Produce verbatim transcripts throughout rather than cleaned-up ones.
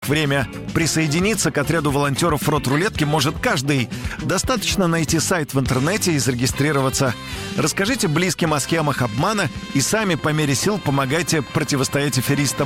время. Присоединиться к отряду волонтеров «Рот-рулетки» может каждый. Достаточно найти сайт в интернете и зарегистрироваться. Расскажите близким о схемах обмана и сами по мере сил помогайте противостоять аферистам.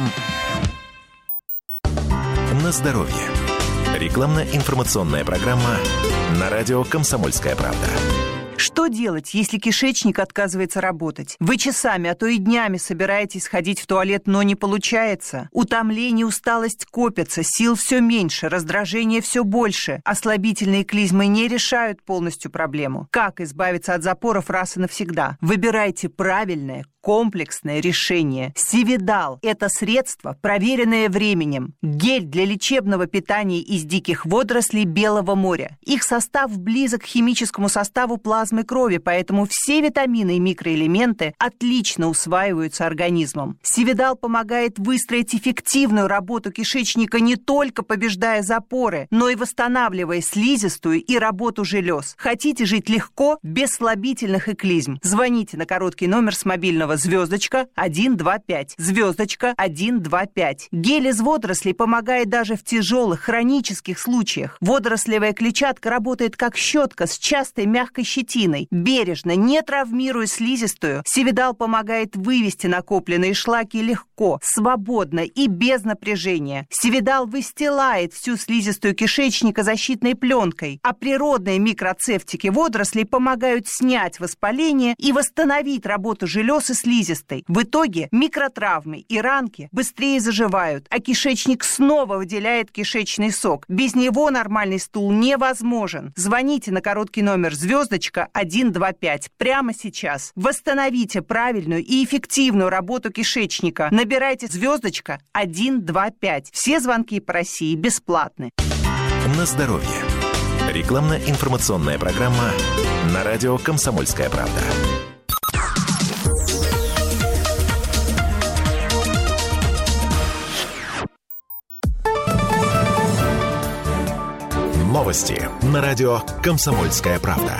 На здоровье. Рекламно-информационная программа на радио «Комсомольская правда». Что делать, если кишечник отказывается работать? Вы часами, а то и днями собираетесь ходить в туалет, но не получается. Утомление, усталость копятся, сил все меньше, раздражение все больше. Ослабительные клизмы не решают полностью проблему. Как избавиться от запоров раз и навсегда? Выбирайте правильное, комплексное решение. Сивидал – это средство, проверенное временем. Гель для лечебного питания из диких водорослей Белого моря. Их состав близок к химическому составу плазмы крови, поэтому все витамины и микроэлементы отлично усваиваются организмом. Сивидал помогает выстроить эффективную работу кишечника, не только побеждая запоры, но и восстанавливая слизистую и работу желез. Хотите жить легко, без слабительных и клизм? Звоните на короткий номер с мобильного звездочка один два пять, звездочка один два пять. Гель из водорослей помогает даже в тяжелых хронических случаях. Водорослевая клетчатка работает как щетка с частой мягкой щетиной. Бережно, не травмируя слизистую, Сивидал помогает вывести накопленные шлаки легко, свободно и без напряжения. Сивидал выстилает всю слизистую кишечника защитной пленкой, а природные микроцефтики водорослей помогают снять воспаление и восстановить работу желез и слизистой. В итоге микротравмы и ранки быстрее заживают, а кишечник снова выделяет кишечный сок. Без него нормальный стул невозможен. Звоните на короткий номер звездочка один два пять прямо сейчас. Восстановите правильную и эффективную работу кишечника. Набирайте звездочка один два пять. Все звонки по России бесплатны. На здоровье. Рекламно-информационная программа на радио «Комсомольская правда». Новости на радио «Комсомольская правда».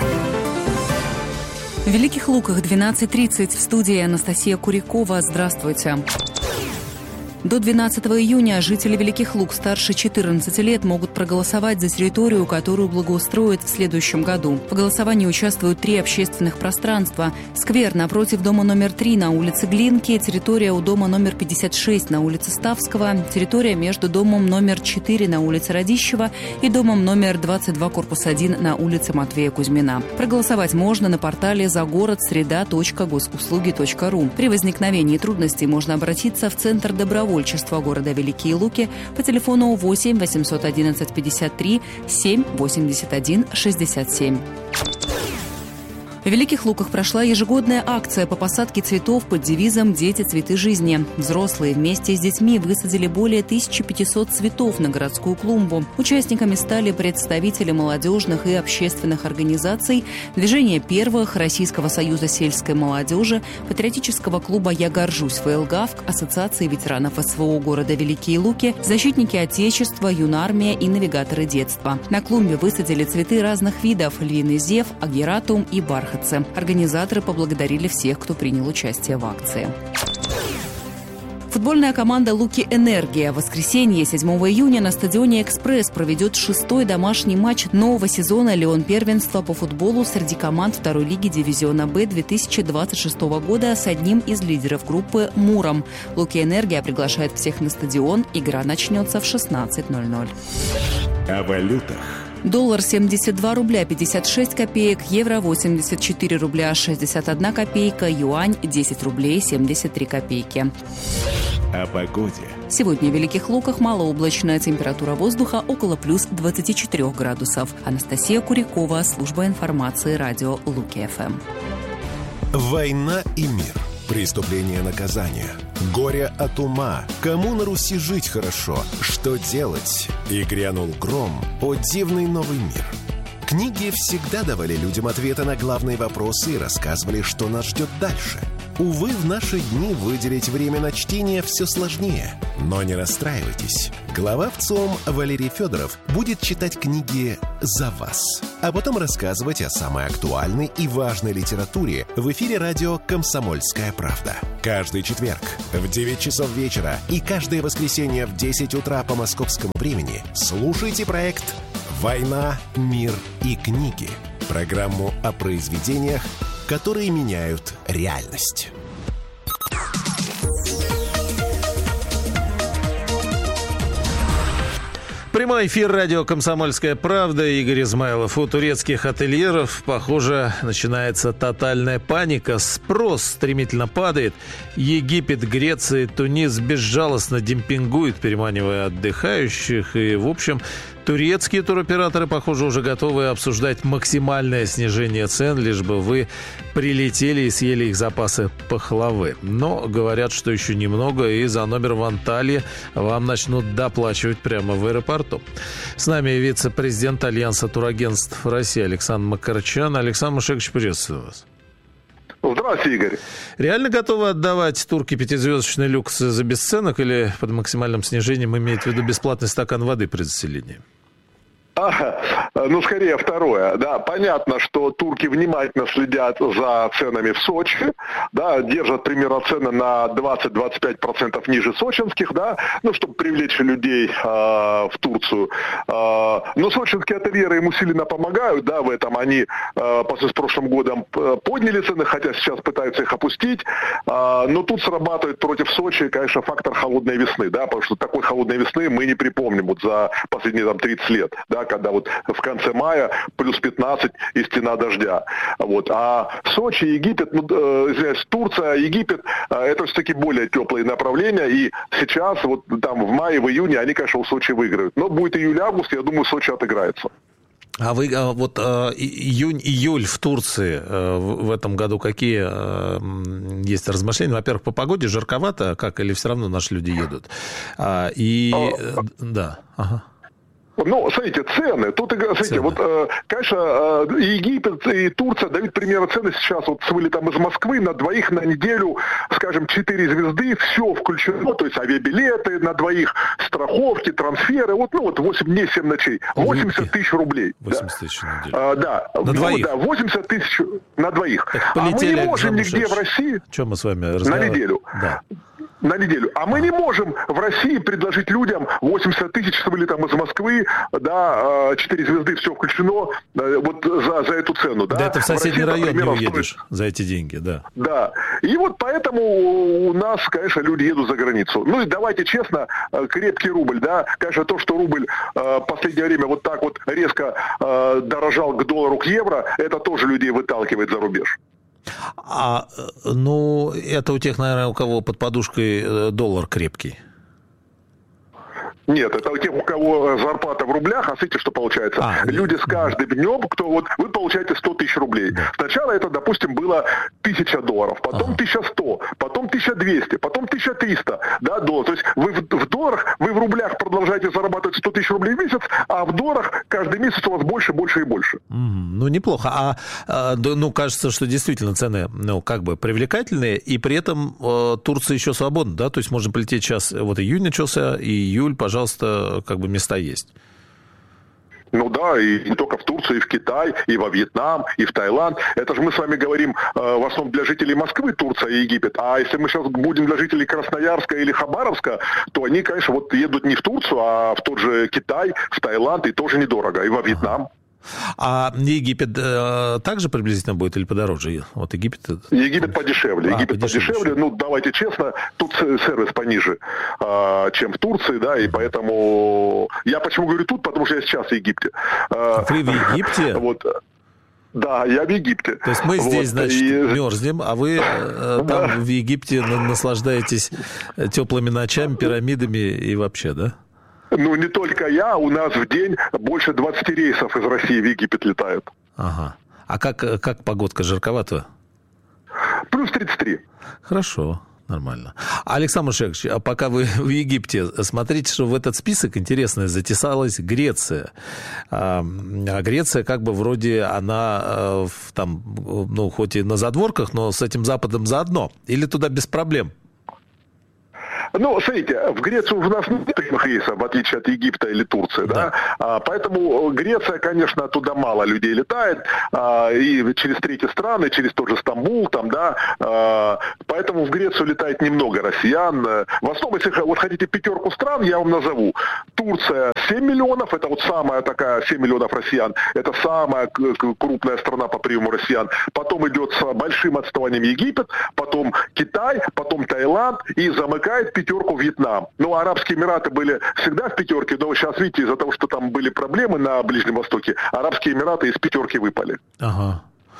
В Великих Луках двенадцать тридцать. В студии Анастасия Курякова. Здравствуйте. До двенадцатого июня жители Великих Луг старше четырнадцати лет могут проголосовать за территорию, которую благоустроят в следующем году. В голосовании участвуют три общественных пространства. Сквер напротив дома номер три на улице Глинки, территория у дома номер пятьдесят шесть на улице Ставского, территория между домом номер четыре на улице Радищева и домом номер двадцать два, корпус один на улице Матвея Кузьмина. Проголосовать можно на портале загородсреда точка госуслуги точка ру. При возникновении трудностей можно обратиться в Центр добровольчества города Великие Луки по телефону восемь восемьсот одиннадцать пятьдесят три семь восемьдесят один шестьдесят семь. В Великих Луках прошла ежегодная акция по посадке цветов под девизом «Дети, цветы жизни». Взрослые вместе с детьми высадили более тысячи пятисот цветов на городскую клумбу. Участниками стали представители молодежных и общественных организаций, Движения первых, Российского союза сельской молодежи, Патриотического клуба «Я горжусь» ФЛГАВК, Ассоциации ветеранов СВО города Великие Луки, Защитники Отечества, Юнармия и Навигаторы детства. На клумбе высадили цветы разных видов – львиный зев, агератум и бархат. Организаторы поблагодарили всех, кто принял участие в акции. Футбольная команда «Луки Энергия» в воскресенье, седьмого июня, на стадионе «Экспресс» проведет шестой домашний матч нового сезона Лион первенства по футболу среди команд второй лиги дивизиона Б две тысячи двадцать шестого года с одним из лидеров группы «Муром». «Луки Энергия» приглашает всех на стадион. Игра начнется в шестнадцать ноль ноль. О валютах. Доллар семьдесят два рубля пятьдесят шесть копеек, евро восемьдесят четыре рубля шестьдесят одна копейка, юань десять рублей семьдесят три копейки. О погоде. Сегодня в Великих Луках малооблачная, температура воздуха около плюс двадцати четырёх градусов. Анастасия Курякова, служба информации, радио Луки-ФМ. Война и мир. Преступление, наказание. Горе от ума. Кому на Руси жить хорошо? Что делать? И грянул гром. О, дивный новый мир. Книги всегда давали людям ответы на главные вопросы и рассказывали, что нас ждет дальше. Увы, в наши дни выделить время на чтение все сложнее. Но не расстраивайтесь. Глава ВЦИОМ Валерий Федоров будет читать книги за вас, а потом рассказывать о самой актуальной и важной литературе в эфире радио «Комсомольская правда». Каждый четверг в девять часов вечера и каждое воскресенье в десять утра по московскому времени слушайте проект «Война, мир и книги». Программу о произведениях, которые меняют реальность. Прямой эфир радио «Комсомольская правда». Игорь Измайлов. У турецких ательеров, похоже, начинается тотальная паника. Спрос стремительно падает. Египет, Греция и Тунис безжалостно демпингуют, переманивая отдыхающих. И, в общем, турецкие туроператоры, похоже, уже готовы обсуждать максимальное снижение цен, лишь бы вы прилетели и съели их запасы пахлавы. Но говорят, что еще немного, и за номер в Анталии вам начнут доплачивать прямо в аэропорту. С нами вице-президент Альянса турагентств России Александр Макарчан. Александр Машекович, приветствую вас. Здравствуйте, Игорь. Реально готовы отдавать турки пятизвездочный люкс за бесценок или под максимальным снижением имеет в виду бесплатный стакан воды при заселении? Ага, ну, скорее второе. Да, понятно, что турки внимательно следят за ценами в Сочи, да, держат примерно цены на двадцать-двадцать пять процентов ниже сочинских, да, ну, чтобы привлечь людей э, в Турцию. Э, но сочинские ательеры им усиленно помогают, да, в этом. Они э, по с прошлым годом подняли цены, хотя сейчас пытаются их опустить. Э, но тут срабатывает против Сочи, конечно, фактор холодной весны, да, потому что такой холодной весны мы не припомним вот за последние там тридцать лет, да, когда вот в конце мая плюс пятнадцать и стена дождя. Вот. А Сочи, Египет, ну, э, извиняюсь, Турция, Египет, э, это все-таки более теплые направления, и сейчас, вот там в мае, в июне, они, конечно, у Сочи выиграют. Но будет июль-август, я думаю, Сочи отыграется. А вы а вот а, июнь-июль в Турции а, в, в этом году какие а, есть размышления? Во-первых, по погоде жарковато, как, или все равно наши люди едут? А, и а, да, ага. Ну, смотрите, цены. Тут, смотрите, цены. вот, э, конечно, э, и Египет, и Турция дают примерно цены сейчас вот с вылетом из Москвы на двоих на неделю, скажем, четыре звезды, все включено, то есть авиабилеты на двоих, страховки, трансферы, вот, ну, вот восемь дней, семь ночей, восемьдесят тысяч рублей. восемьдесят тысяч на неделю. А, да, на ну, двоих? Да, восемьдесят тысяч на двоих. Так, а мы не можем нигде в России... Чем мы с вами разговариваем? На неделю. Да. На неделю. А мы не можем в России предложить людям восемьдесят тысяч с вылетом из Москвы, да, четыре звезды, все включено, вот за, за эту цену. Да, да это в соседний в России, район например, не уедешь стоит... за эти деньги, да. Да. И вот поэтому у нас, конечно, люди едут за границу. Ну и давайте честно, крепкий рубль, да, конечно, то, что рубль в последнее время вот так вот резко дорожал к доллару, к евро, это тоже людей выталкивает за рубеж. А, ну, это у тех, наверное, у кого под подушкой доллар крепкий. Нет, это у тех, у кого зарплата в рублях, а смотрите, что получается. А, люди с каждым днем, кто вот, вы получаете сто тысяч рублей. Да. Сначала это, допустим, было тысяча долларов, потом ага. тысяча сто, потом тысяча двести, потом тысяча триста, да, долларов. То есть вы в, в долларах, вы в рублях продолжаете зарабатывать сто тысяч рублей в месяц, а в долларах каждый месяц у вас больше, больше и больше. Mm, ну, неплохо. А, а, ну, кажется, что действительно цены, ну, как бы привлекательные, и при этом э, Турция еще свободна, да, то есть можно полететь сейчас, вот июнь начался, и июль, пожалуйста, пожалуйста, как бы места есть. Ну да, и не только в Турцию, и в Китай, и во Вьетнам, и в Таиланд. Это же мы с вами говорим э, в основном для жителей Москвы, Турция и Египет. А если мы сейчас будем для жителей Красноярска или Хабаровска, то они, конечно, вот едут не в Турцию, а в тот же Китай, в Таиланд, и тоже недорого, и во Вьетнам. Ага. А Египет э, также приблизительно будет или подороже? Вот Египет... Египет подешевле. А, Египет подешевле. подешевле. Ну, давайте честно, тут сервис пониже, э, чем в Турции, да, и поэтому... Я почему говорю тут, потому что я сейчас в Египте. Э, Вы в Египте? Вот. Да, я в Египте. То есть мы здесь, вот, значит, и... мерзнем, а вы э, там да. в Египте наслаждаетесь теплыми ночами, пирамидами и вообще, да? Ну, не только я, у нас в день больше двадцать рейсов из России в Египет летают. Ага. А как, как погодка, жарковато? Плюс тридцать три. Хорошо. Нормально. Александр Мушекович, а пока вы в Египте, смотрите, что в этот список интересно затесалась Греция. А Греция как бы вроде она там, ну, хоть и на задворках, но с этим Западом заодно. Или туда без проблем? Ну, смотрите, в Грецию у нас нет прямых рейсов, в отличие от Египта или Турции, да, да? А, поэтому Греция, конечно, туда мало людей летает, а, и через третьи страны, через тот же Стамбул, там, да, а, поэтому в Грецию летает немного россиян. В основном, если вот хотите пятерку стран, я вам назову. Турция семь миллионов, это вот самая такая, семь миллионов россиян, это самая крупная страна по приему россиян. Потом идет с большим отставанием Египет, потом Китай, потом Таиланд, и замыкает пятерку Вьетнам. Ну, Арабские Эмираты были всегда в пятерке, но сейчас, видите, из-за того, что там были проблемы на Ближнем Востоке, Арабские Эмираты из пятерки выпали. Ага.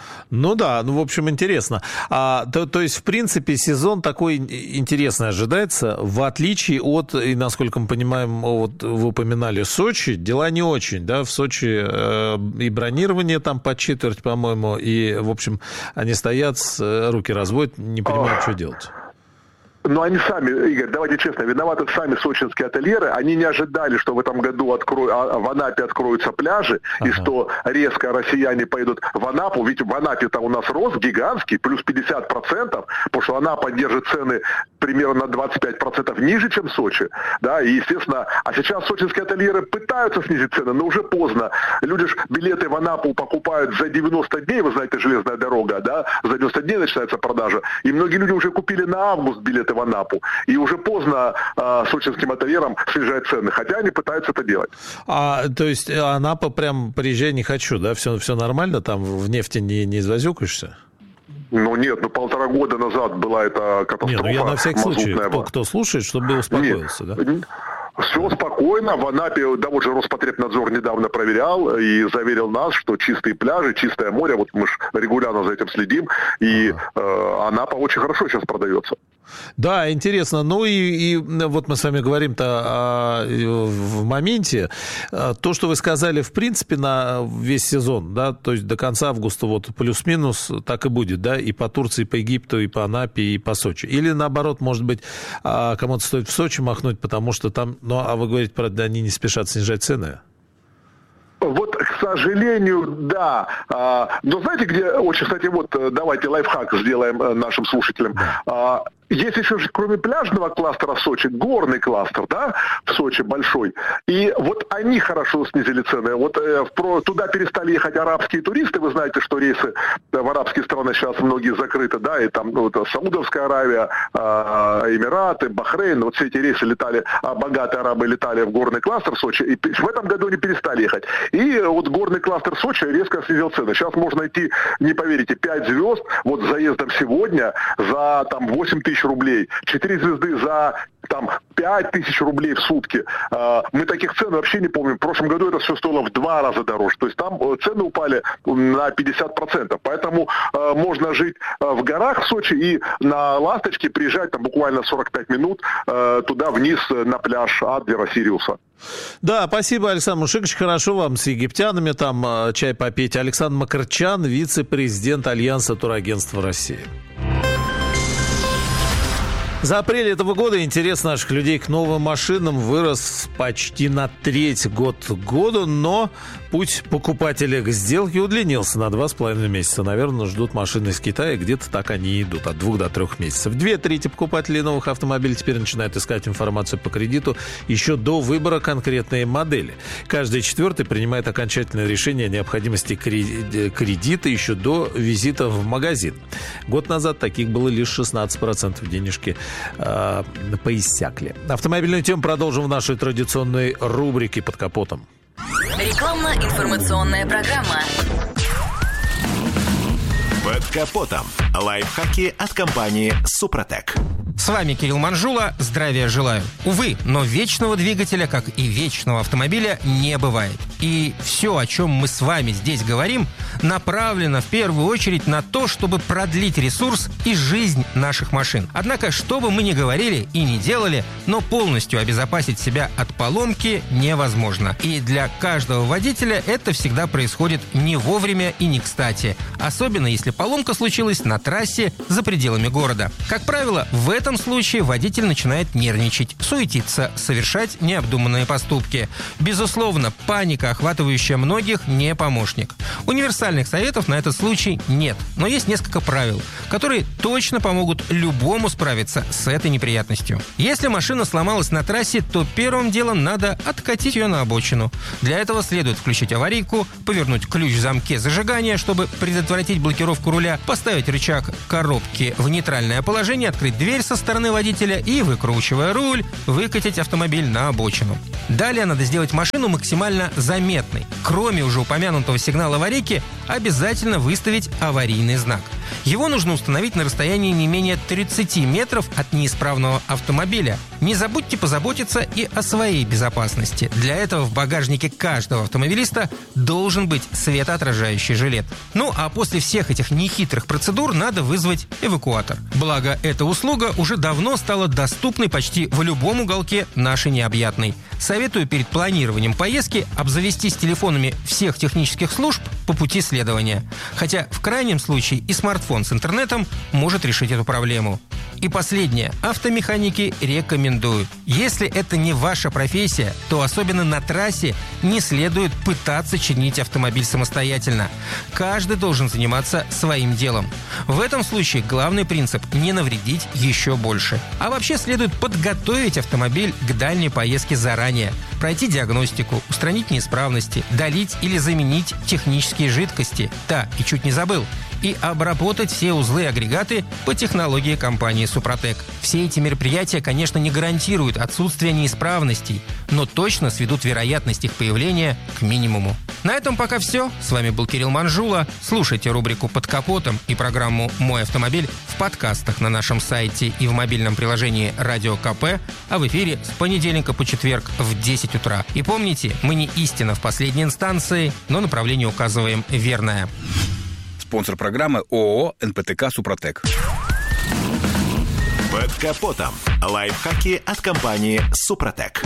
Ну да, ну, в общем, интересно. А, то, то есть, в принципе, сезон такой интересный ожидается, в отличие от, и, насколько мы понимаем, вот вы упоминали Сочи, дела не очень, да, в Сочи э, и бронирование там по четверть, по-моему, и, в общем, они стоят, руки разводят, не понимают, что делать. Но они сами, Игорь, давайте честно, виноваты сами сочинские ательеры. Они не ожидали, что в этом году откро... в Анапе откроются пляжи, ага. и что резко россияне поедут в Анапу. Ведь в Анапе-то у нас рост гигантский, плюс пятьдесят процентов, потому что Анапа держит цены примерно на двадцать пять процентов ниже, чем Сочи. Да, и, естественно, а сейчас сочинские ательеры пытаются снизить цены, но уже поздно. Люди же билеты в Анапу покупают за девяносто дней, вы знаете, железная дорога, да, за девяносто дней начинается продажа. И многие люди уже купили на август билеты в Анапу. И уже поздно э, сочинским ательерам снижать цены, хотя они пытаются это делать. А, то есть Анапа прям приезжай не хочу, да? Все, все нормально, там в нефти не, не извозюкаешься? Ну нет, ну полтора года назад была эта катастрофа. Нет, ну я на всякий случай, кто, кто слушает, чтобы успокоился, нет, да? Все спокойно. В Анапе, да, вот же Роспотребнадзор недавно проверял и заверил нас, что чистые пляжи, чистое море, вот мы же регулярно за этим следим, и ага. э, Анапа очень хорошо сейчас продается. Да, интересно. Ну и, и вот мы с вами говорим-то о, в моменте. То, что вы сказали, в принципе, на весь сезон, да, то есть до конца августа вот плюс-минус так и будет, да, и по Турции, и по Египту, и по Анапе, и по Сочи. Или наоборот, может быть, кому-то стоит в Сочи махнуть, потому что там, ну, а вы говорите, правда, они не спешат снижать цены? Вот, к сожалению, да. А, но знаете, где очень, кстати, вот давайте лайфхак сделаем нашим слушателям. А, есть еще же, кроме пляжного кластера Сочи, горный кластер, да, в Сочи большой. И вот они хорошо снизили цены. Вот э, в, туда перестали ехать арабские туристы. Вы знаете, что рейсы в арабские страны сейчас многие закрыты, да, и там ну, это Саудовская Аравия, э, Эмираты, Бахрейн, вот все эти рейсы летали, а богатые арабы летали в горный кластер Сочи. И в этом году они перестали ехать. И вот горный кластер Сочи резко снизил цены. Сейчас можно идти, не поверите, пять звезд, вот с заездом сегодня за там восемь тысяч рублей, четыре звезды за там пять тысяч рублей в сутки. Мы таких цен вообще не помним. В прошлом году это все стоило в два раза дороже. То есть там цены упали на пятьдесят процентов. Поэтому можно жить в горах в Сочи и на «Ласточке» приезжать там буквально сорок пять минут туда вниз на пляж Адлера, Сириуса. Да, спасибо, Александр Мушекович. Хорошо вам с египтянами там чай попить. Александр Макарчан, вице-президент Альянса турагентств России. За апрель этого года интерес наших людей к новым машинам вырос почти на треть год к году, но путь покупателя к сделке удлинился на два с половиной месяца. Наверное, ждут машины из Китая, где-то так они и идут, от двух до трех месяцев. Две трети покупателей новых автомобилей теперь начинают искать информацию по кредиту еще до выбора конкретной модели. Каждый четвертый принимает окончательное решение о необходимости кредита еще до визита в магазин. Год назад таких было лишь шестнадцать процентов, денежки э, поиссякли. Автомобильную тему продолжим в нашей традиционной рубрике «Под капотом». Рекламно-информационная программа. Под капотом. Лайфхаки от компании «Супротек». С вами Кирилл Манжула. Здравия желаю. Увы, но вечного двигателя, как и вечного автомобиля, не бывает. И все, о чем мы с вами здесь говорим, направлено в первую очередь на то, чтобы продлить ресурс и жизнь наших машин. Однако, что бы мы ни говорили и ни делали, но полностью обезопасить себя от поломки невозможно. И для каждого водителя это всегда происходит не вовремя и не кстати. Особенно, если поломка случилась на трассе за пределами города. Как правило, в этом случае водитель начинает нервничать, суетиться, совершать необдуманные поступки. Безусловно, паника, охватывающая многих, не помощник. Универсальных советов на этот случай нет, но есть несколько правил, которые точно помогут любому справиться с этой неприятностью. Если машина сломалась на трассе, то первым делом надо откатить ее на обочину. Для этого следует включить аварийку, повернуть ключ в замке зажигания, чтобы предотвратить блокировку руля, поставить рычаг коробки в нейтральное положение, открыть дверь со стороны водителя и, выкручивая руль, выкатить автомобиль на обочину. Далее надо сделать машину максимально заметной. Кроме уже упомянутого сигнала аварийки, обязательно выставить аварийный знак. Его нужно установить на расстоянии не менее тридцати метров от неисправного автомобиля. Не забудьте позаботиться и о своей безопасности. Для этого в багажнике каждого автомобилиста должен быть светоотражающий жилет. Ну а после всех этих нехитрых процедур надо вызвать эвакуатор. Благо, эта услуга уже давно стала доступной почти в любом уголке нашей необъятной. Советую перед планированием поездки обзавестись телефонами всех технических служб по пути следования. Хотя в крайнем случае и смартфон с интернетом может решить эту проблему. И последнее. Автомеханики рекомендуют. Если это не ваша профессия, то особенно на трассе не следует пытаться чинить автомобиль самостоятельно. Каждый должен заниматься своим делом. В этом случае главный принцип – не навредить еще больше. А вообще следует подготовить автомобиль к дальней поездке заранее. Пройти диагностику, устранить неисправности, долить или заменить технические жидкости. Да, и чуть не забыл. И обработать все узлы и агрегаты по технологии компании «Супротек». Все эти мероприятия, конечно, не гарантируют отсутствие неисправностей, но точно сведут вероятность их появления к минимуму. На этом пока все. С вами был Кирилл Манжула. Слушайте рубрику «Под капотом» и программу «Мой автомобиль» в подкастах на нашем сайте и в мобильном приложении «Радио КП», а в эфире с понедельника по четверг в десять утра. И помните, мы не истина в последней инстанции, но направление указываем верное. Спонсор программы ООО «эн пэ тэ ка Супротек». Под капотом. Лайфхаки от компании «Супротек».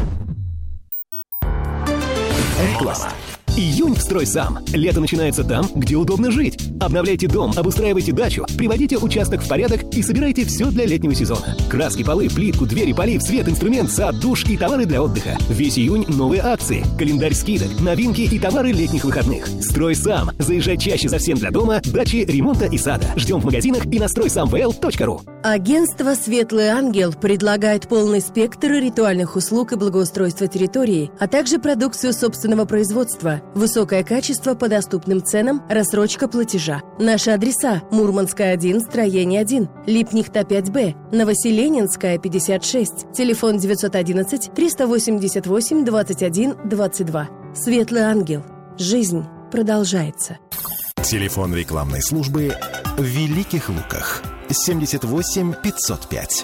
Реклама. Июнь в «Строй сам». Лето начинается там, где удобно жить. Обновляйте дом, обустраивайте дачу, приводите участок в порядок и собирайте все для летнего сезона. Краски, полы, плитку, двери, полив, свет, инструмент, сад, душ и товары для отдыха. Весь июнь новые акции, календарь скидок, новинки и товары летних выходных. «Строй сам». Заезжай чаще совсем для дома, дачи, ремонта и сада. Ждем в магазинах и на строй сам вэ эл точка ру. Агентство «Светлый ангел» предлагает полный спектр ритуальных услуг и благоустройства территории, а также продукцию собственного производства. Высокое качество по доступным ценам, рассрочка платежа. Наши адреса: Мурманская, один, строение один, Липнихта, пять бэ, Новоселенинская, пятьдесят шесть, телефон девятьсот одиннадцать триста восемьдесят восемь двадцать один двадцать два. «Светлый ангел». Жизнь продолжается. Телефон рекламной службы в Великих Луках. семьдесят восемь пятьсот пять.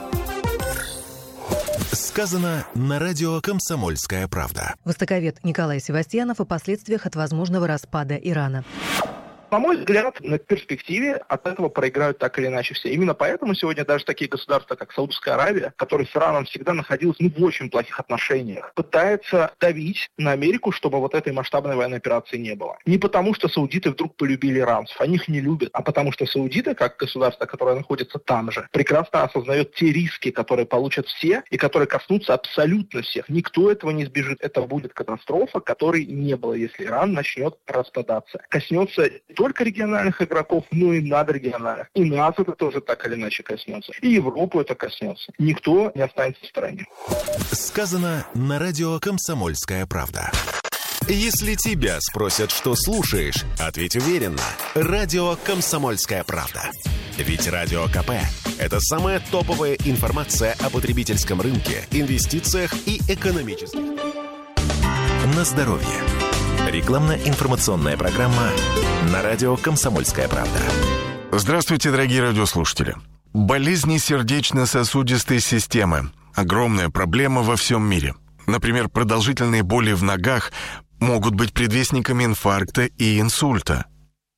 Сказано на радио «Комсомольская правда». Востоковед Николай Севастьянов о последствиях от возможного распада Ирана. На мой взгляд, на перспективе от этого проиграют так или иначе все. Именно поэтому сегодня даже такие государства, как Саудовская Аравия, которые с Ираном всегда находились ну, в очень плохих отношениях, пытаются давить на Америку, чтобы вот этой масштабной военной операции не было. Не потому, что саудиты вдруг полюбили иранцев, они их не любят, а потому что саудиты, как государство, которое находится там же, прекрасно осознает те риски, которые получат все и которые коснутся абсолютно всех. Никто этого не избежит. Это будет катастрофа, которой не было, если Иран начнет распадаться. Коснется только региональных игроков, но и надрегиональных. И нас это тоже так или иначе коснется. И Европу это коснется. Никто не останется в стороне. Сказано на радио «Комсомольская правда». Если тебя спросят, что слушаешь, ответь уверенно. Радио «Комсомольская правда». Ведь Радио КП – это самая топовая информация о потребительском рынке, инвестициях и экономических. На здоровье. Рекламно-информационная программа на радио «Комсомольская правда». Здравствуйте, дорогие радиослушатели. Болезни сердечно-сосудистой системы – огромная проблема во всем мире. Например, продолжительные боли в ногах могут быть предвестниками инфаркта и инсульта.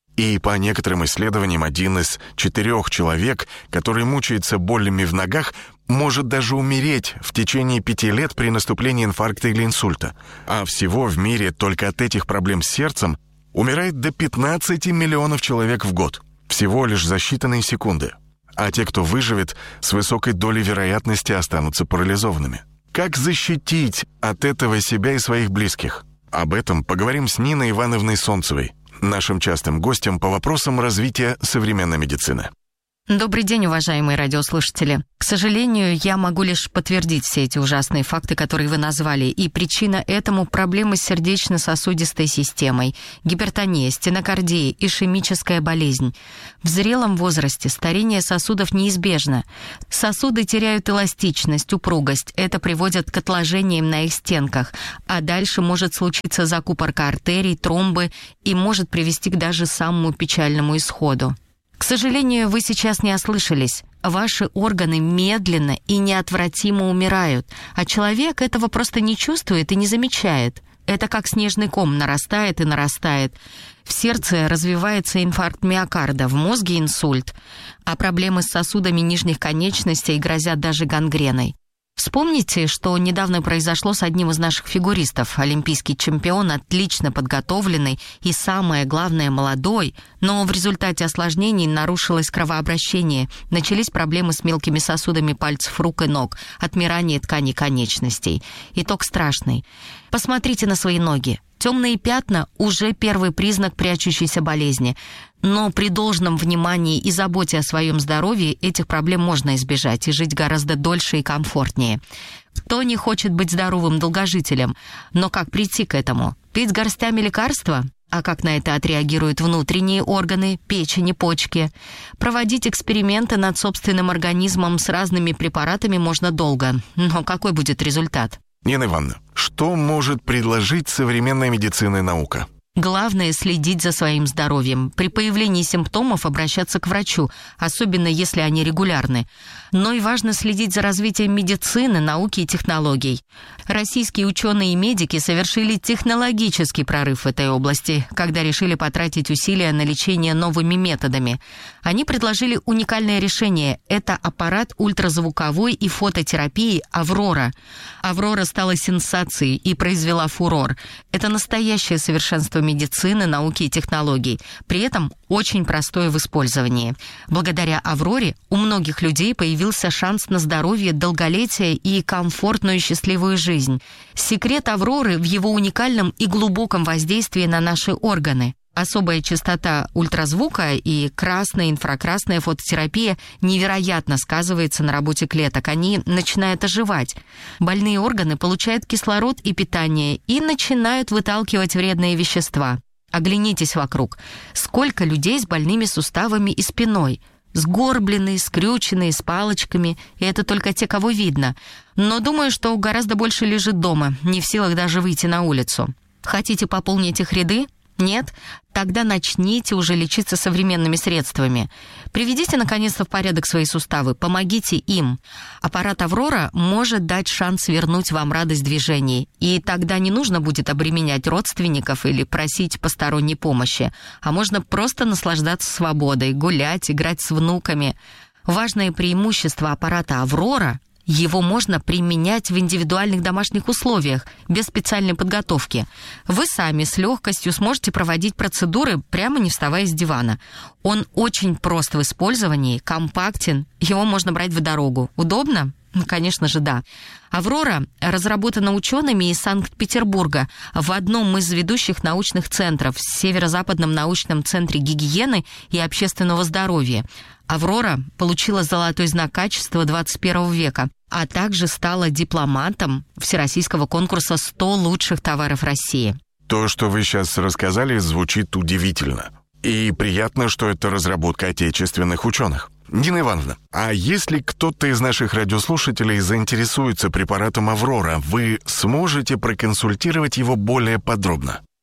И по некоторым исследованиям, один из четырех человек, который мучается болями в ногах, может даже умереть в течение пяти лет при наступлении инфаркта или инсульта. А всего в мире только от этих проблем с сердцем умирает до пятнадцати миллионов человек в год. Всего лишь за считанные секунды. А те, кто выживет, с высокой долей вероятности останутся парализованными. Как защитить от этого себя и своих близких? Об этом поговорим с Ниной Ивановной Солнцевой, нашим частым гостем по вопросам развития современной медицины. Добрый день, уважаемые радиослушатели. К сожалению, я могу лишь подтвердить все эти ужасные факты, которые вы назвали, и причина этому – проблемы с сердечно-сосудистой системой, гипертония, стенокардия, ишемическая болезнь. В зрелом возрасте старение сосудов неизбежно. Сосуды теряют эластичность, упругость, это приводит к отложениям на их стенках, а дальше может случиться закупорка артерий, тромбы и может привести к даже самому печальному исходу. К сожалению, вы сейчас не ослышались. Ваши органы медленно и неотвратимо умирают, а человек этого просто не чувствует и не замечает. Это как снежный ком нарастает и нарастает. В сердце развивается инфаркт миокарда, в мозге инсульт, а проблемы с сосудами нижних конечностей грозят даже гангреной. Вспомните, что недавно произошло с одним из наших фигуристов. Олимпийский чемпион, отлично подготовленный и, самое главное, молодой, но в результате осложнений нарушилось кровообращение, начались проблемы с мелкими сосудами пальцев рук и ног, отмирание тканей конечностей. Итог страшный. Посмотрите на свои ноги. Темные пятна – уже первый признак прячущейся болезни. Но при должном внимании и заботе о своем здоровье этих проблем можно избежать и жить гораздо дольше и комфортнее. Кто не хочет быть здоровым долгожителем? Но как прийти к этому? Пить горстями лекарства? А как на это отреагируют внутренние органы, печень и почки? Проводить эксперименты над собственным организмом с разными препаратами можно долго. Но какой будет результат? Нина Ивановна, что может предложить современная медицина и наука? Главное – следить за своим здоровьем. При появлении симптомов обращаться к врачу, особенно если они регулярны. Но и важно следить за развитием медицины, науки и технологий. Российские ученые и медики совершили технологический прорыв в этой области, когда решили потратить усилия на лечение новыми методами. Они предложили уникальное решение – это аппарат ультразвуковой и фототерапии «Аврора». «Аврора» стала сенсацией и произвела фурор. Это настоящее совершенство медицины, науки и технологий. При этом очень простое в использовании. Благодаря «Авроре» у многих людей появился шанс на здоровье, долголетие и комфортную и счастливую жизнь. Секрет «Авроры» в его уникальном и глубоком воздействии на наши органы. Особая частота ультразвука и красная, инфракрасная фототерапия невероятно сказывается на работе клеток. Они начинают оживать. Больные органы получают кислород и питание и начинают выталкивать вредные вещества. Оглянитесь вокруг. Сколько людей с больными суставами и спиной? Сгорбленные, скрюченные, с палочками. И это только те, кого видно. Но думаю, что гораздо больше лежит дома, не в силах даже выйти на улицу. Хотите пополнить их ряды? Нет? Тогда начните уже лечиться современными средствами. Приведите, наконец-то, в порядок свои суставы, помогите им. Аппарат «Аврора» может дать шанс вернуть вам радость движений, и тогда не нужно будет обременять родственников или просить посторонней помощи, а можно просто наслаждаться свободой, гулять, играть с внуками. Важное преимущество аппарата «Аврора» — его можно применять в индивидуальных домашних условиях, без специальной подготовки. Вы сами с легкостью сможете проводить процедуры, прямо не вставая с дивана. Он очень прост в использовании, компактен, его можно брать в дорогу. Удобно? Ну, конечно же, да. «Аврора» разработана учеными из Санкт-Петербурга в одном из ведущих научных центров в Северо-Западном научном центре гигиены и общественного здоровья. «Аврора» получила золотой знак качества двадцать первого века, а также стала дипломантом всероссийского конкурса сто лучших товаров России. То, что вы сейчас рассказали, звучит удивительно. И приятно, что это разработка отечественных ученых. Нина Ивановна, а если кто-то из наших радиослушателей заинтересуется препаратом «Аврора», вы сможете проконсультировать его более подробно?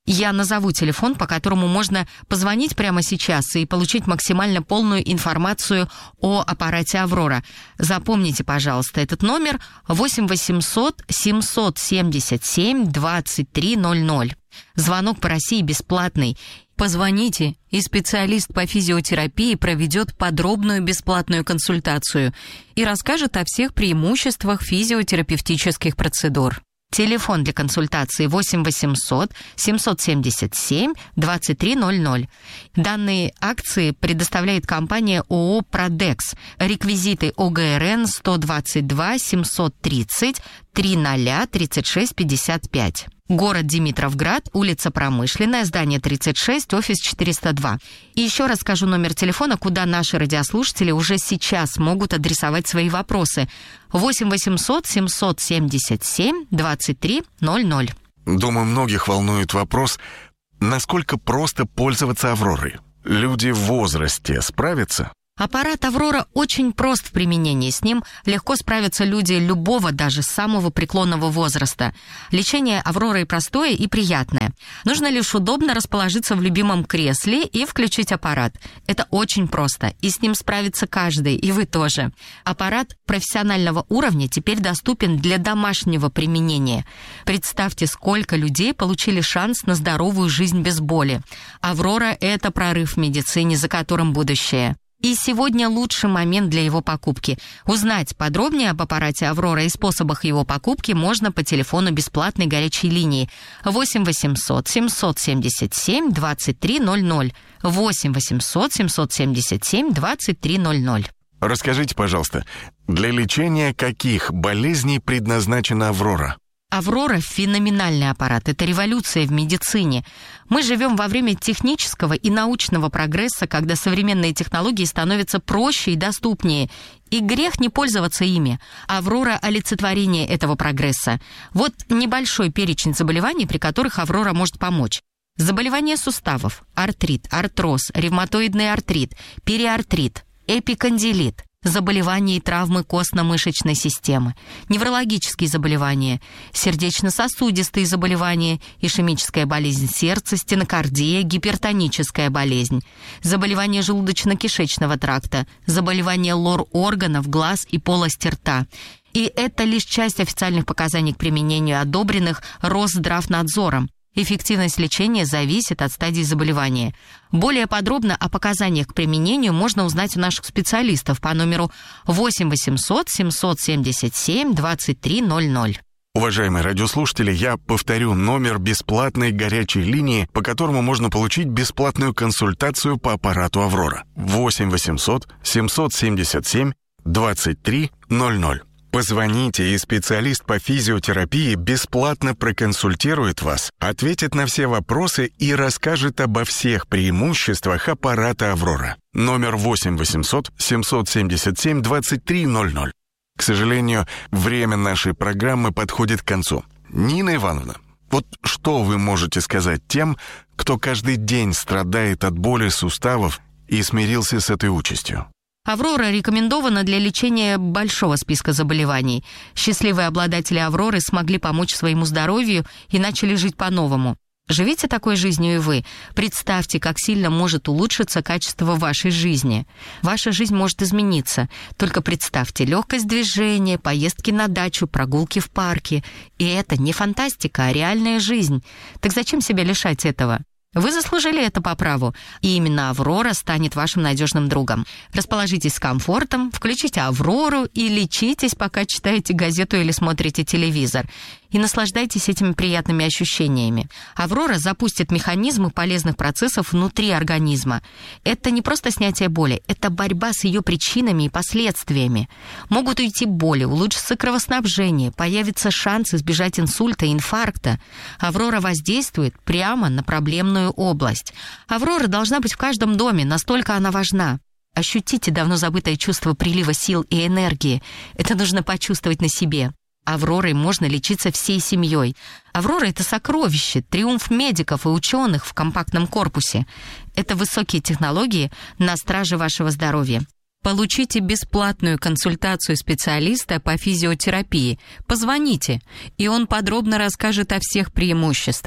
Я назову телефон, по которому можно позвонить прямо сейчас и получить максимально полную информацию о аппарате «Аврора». Запомните, пожалуйста, этот номер восемь восемьсот семьсот семьдесят семь двадцать три ноль ноль. Звонок по России бесплатный. Позвоните, и специалист по физиотерапии проведет подробную бесплатную консультацию и расскажет о всех преимуществах физиотерапевтических процедур. Телефон для консультации восемь восемьсот семьсот семьдесят семь двадцать три ноль ноль. Данные акции предоставляет компания ООО «Продекс». Реквизиты О Г Р Н сто двадцать два семьсот тридцать тридцать тридцать шесть пятьдесят пять. Город Димитровград, улица Промышленная, здание тридцать шесть, офис четыреста два. И еще раз скажу номер телефона, куда наши радиослушатели уже сейчас могут адресовать свои вопросы. восемь восемьсот семьсот семьдесят семь двадцать три ноль ноль. Думаю, многих волнует вопрос, насколько просто пользоваться «Авророй». Люди в возрасте справятся? Аппарат «Аврора» очень прост в применении. С ним легко справятся люди любого, даже самого преклонного возраста. Лечение «Авророй» простое и приятное. Нужно лишь удобно расположиться в любимом кресле и включить аппарат. Это очень просто, и с ним справится каждый, и вы тоже. Аппарат профессионального уровня теперь доступен для домашнего применения. Представьте, сколько людей получили шанс на здоровую жизнь без боли. «Аврора» — это прорыв в медицине, за которым будущее. И сегодня лучший момент для его покупки. Узнать подробнее об аппарате «Аврора» и способах его покупки можно по телефону бесплатной горячей линии восемь восемьсот семьсот семьдесят семь двадцать три ноль ноль. восемь восемьсот семьсот семьдесят семь двадцать три ноль ноль. Расскажите, пожалуйста, для лечения каких болезней предназначена «Аврора»? «Аврора» — феноменальный аппарат. Это революция в медицине. Мы живем во время технического и научного прогресса, когда современные технологии становятся проще и доступнее. И грех не пользоваться ими. «Аврора» — олицетворение этого прогресса. Вот небольшой перечень заболеваний, при которых «Аврора» может помочь. Заболевания суставов, артрит, артроз, ревматоидный артрит, периартрит, эпикондилит, заболевания и травмы костно-мышечной системы, неврологические заболевания, сердечно-сосудистые заболевания, ишемическая болезнь сердца, стенокардия, гипертоническая болезнь, заболевания желудочно-кишечного тракта, заболевания лор-органов, глаз и полости рта. И это лишь часть официальных показаний к применению, одобренных Росздравнадзором. Эффективность лечения зависит от стадии заболевания. Более подробно о показаниях к применению можно узнать у наших специалистов по номеру восемь восемьсот семьсот семьдесят семь двадцать три ноль ноль. Уважаемые радиослушатели, я повторю номер бесплатной горячей линии, по которому можно получить бесплатную консультацию по аппарату «Аврора». восемь восемьсот семьсот семьдесят семь двадцать три ноль ноль. Позвоните, и специалист по физиотерапии бесплатно проконсультирует вас, ответит на все вопросы и расскажет обо всех преимуществах аппарата «Аврора». Номер восемь восемьсот семьсот семьдесят семь двадцать три ноль ноль. К сожалению, время нашей программы подходит к концу. Нина Ивановна, вот что вы можете сказать тем, кто каждый день страдает от боли суставов и смирился с этой участью? «Аврора» рекомендована для лечения большого списка заболеваний. Счастливые обладатели «Авроры» смогли помочь своему здоровью и начали жить по-новому. Живите такой жизнью и вы. Представьте, как сильно может улучшиться качество вашей жизни. Ваша жизнь может измениться. Только представьте, легкость движения, поездки на дачу, прогулки в парке. И это не фантастика, а реальная жизнь. Так зачем себя лишать этого? Вы заслужили это по праву, и именно «Аврора» станет вашим надежным другом. Расположитесь с комфортом, включите «Аврору» и лечитесь, пока читаете газету или смотрите телевизор. И наслаждайтесь этими приятными ощущениями. «Аврора» запустит механизмы полезных процессов внутри организма. Это не просто снятие боли, это борьба с ее причинами и последствиями. Могут уйти боли, улучшится кровоснабжение, появится шанс избежать инсульта и инфаркта. «Аврора» воздействует прямо на проблемную область. «Аврора» должна быть в каждом доме, настолько она важна. Ощутите давно забытое чувство прилива сил и энергии. Это нужно почувствовать на себе. «Авророй» можно лечиться всей семьей. «Аврора» — это сокровище, триумф медиков и ученых в компактном корпусе. Это высокие технологии на страже вашего здоровья. Получите бесплатную консультацию специалиста по физиотерапии. Позвоните, и он подробно расскажет о всех преимуществах.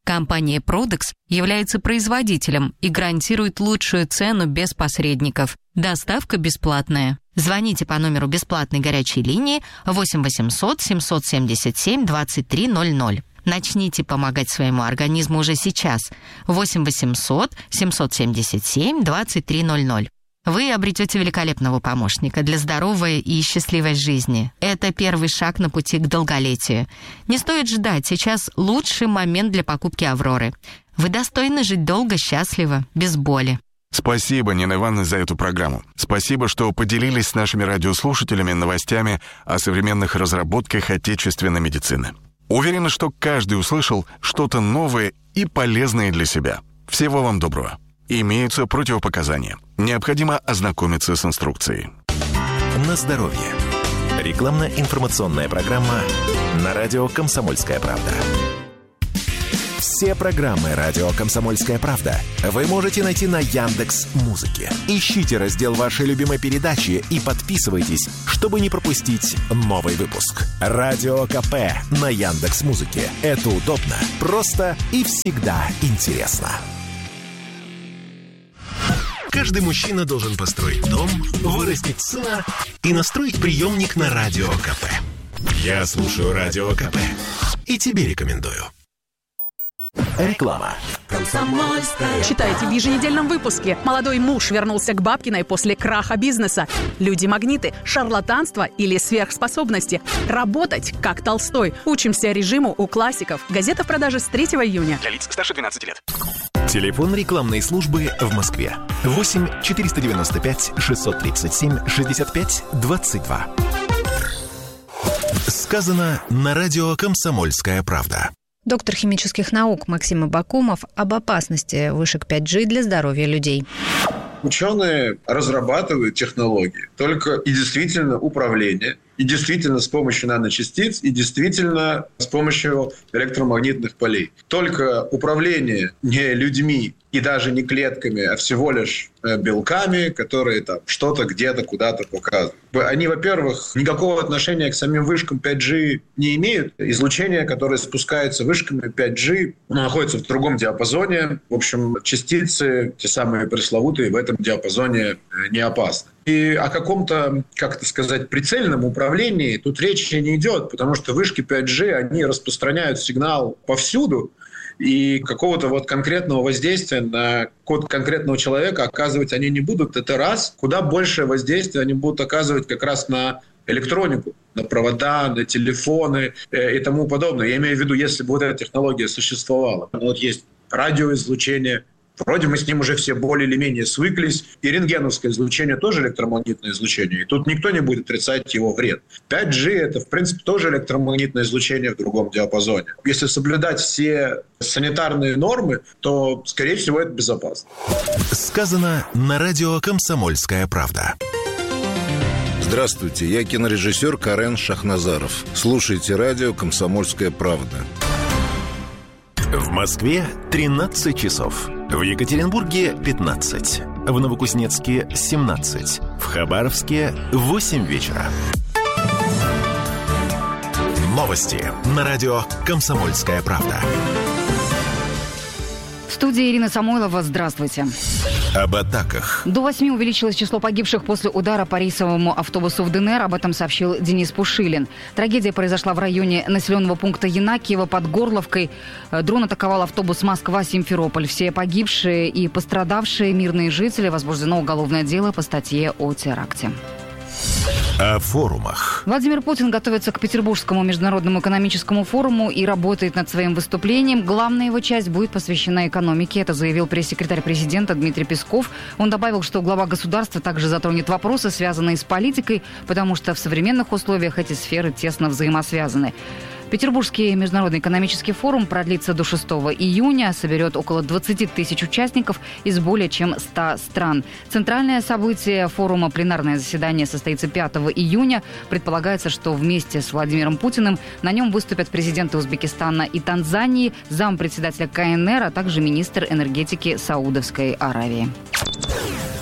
Компания Продекс является производителем и гарантирует лучшую цену без посредников. Доставка бесплатная. Звоните по номеру бесплатной горячей линии восемь восемьсот семьсот семьдесят семь двадцать три ноль ноль. Начните помогать своему организму уже сейчас. восемь восемьсот семьсот семьдесят семь двадцать три ноль ноль. Вы обретете великолепного помощника для здоровой и счастливой жизни. Это первый шаг на пути к долголетию. Не стоит ждать, сейчас лучший момент для покупки «Авроры». Вы достойны жить долго, счастливо, без боли. Спасибо, Нина Ивановна, за эту программу. Спасибо, что поделились с нашими радиослушателями новостями о современных разработках отечественной медицины. Уверена, что каждый услышал что-то новое и полезное для себя. Всего вам доброго. Имеются противопоказания. Необходимо ознакомиться с инструкцией. На здоровье. Рекламно-информационная программа на радио «Комсомольская правда». Все программы радио «Комсомольская правда» вы можете найти на Яндекс.Музыке. Ищите раздел вашей любимой передачи и подписывайтесь, чтобы не пропустить новый выпуск. Радио КП на Яндекс.Музыке. Это удобно, просто и всегда интересно. Каждый мужчина должен построить дом, вырастить сына и настроить приемник на Радио КП. Я слушаю Радио КП и тебе рекомендую. Реклама. Читайте в еженедельном выпуске. Молодой муж вернулся к Бабкиной после краха бизнеса. Люди-магниты, шарлатанство или сверхспособности. Работать, как Толстой. Учимся режиму у классиков. Газета в продаже с третьего июня. Для лиц старше двенадцати лет. Телефон рекламной службы в Москве. восемь четыреста девяносто пять шестьсот тридцать семь шестьдесят пять двадцать два. Сказано на радио «Комсомольская правда». Доктор химических наук Максим Абакумов об опасности вышек пять джи для здоровья людей. Ученые разрабатывают технологии только и действительно управление, и действительно с помощью наночастиц, и действительно с помощью электромагнитных полей. Только управление не людьми и даже не клетками, а всего лишь белками, которые там что-то где-то куда-то показывают. Они, во-первых, никакого отношения к самим вышкам пять джи не имеют. Излучение, которое спускается вышками пять джи, находится в другом диапазоне. В общем, частицы, те самые пресловутые, в этом диапазоне не опасны. И о каком-то, как это сказать, прицельном управлении тут речи не идет, потому что вышки пять джи, они распространяют сигнал повсюду, и какого-то вот конкретного воздействия на код конкретного человека оказывать они не будут. Это раз. Куда большее воздействие они будут оказывать как раз на электронику, на провода, на телефоны э, и тому подобное. Я имею в виду, если бы вот эта технология существовала. Вот есть радиоизлучение. Вроде мы с ним уже все более или менее свыклись. И рентгеновское излучение тоже электромагнитное излучение. И тут никто не будет отрицать его вред. пять джи – это, в принципе, тоже электромагнитное излучение в другом диапазоне. Если соблюдать все санитарные нормы, то, скорее всего, это безопасно. Сказано на радио «Комсомольская правда». Здравствуйте, я кинорежиссер Карен Шахназаров. Слушайте радио «Комсомольская правда». В Москве тринадцать часов. В Екатеринбурге пятнадцать. В Новокузнецке семнадцать. В Хабаровске восемь вечера. Новости на радио «Комсомольская правда». В студии Ирина Самойлова. Здравствуйте. Об атаках. До восьми увеличилось число погибших после удара по рейсовому автобусу в ДНР. Об этом сообщил Денис Пушилин. Трагедия произошла в районе населенного пункта Янакиево под Горловкой. Дрон атаковал автобус Москва-Симферополь. Все погибшие и пострадавшие мирные жители. Возбуждено уголовное дело по статье о теракте. О форумах. Владимир Путин готовится к Петербургскому международному экономическому форуму и работает над своим выступлением. Главная его часть будет посвящена экономике. Это заявил пресс-секретарь президента Дмитрий Песков. Он добавил, что глава государства также затронет вопросы, связанные с политикой, потому что в современных условиях эти сферы тесно взаимосвязаны. Петербургский международный экономический форум продлится до шестого июня, соберет около двадцати тысяч участников из более чем ста стран. Центральное событие форума, пленарное заседание, состоится пятого июня. Предполагается, что вместе с Владимиром Путиным на нем выступят президенты Узбекистана и Танзании, зампредседателя КНР, а также министр энергетики Саудовской Аравии.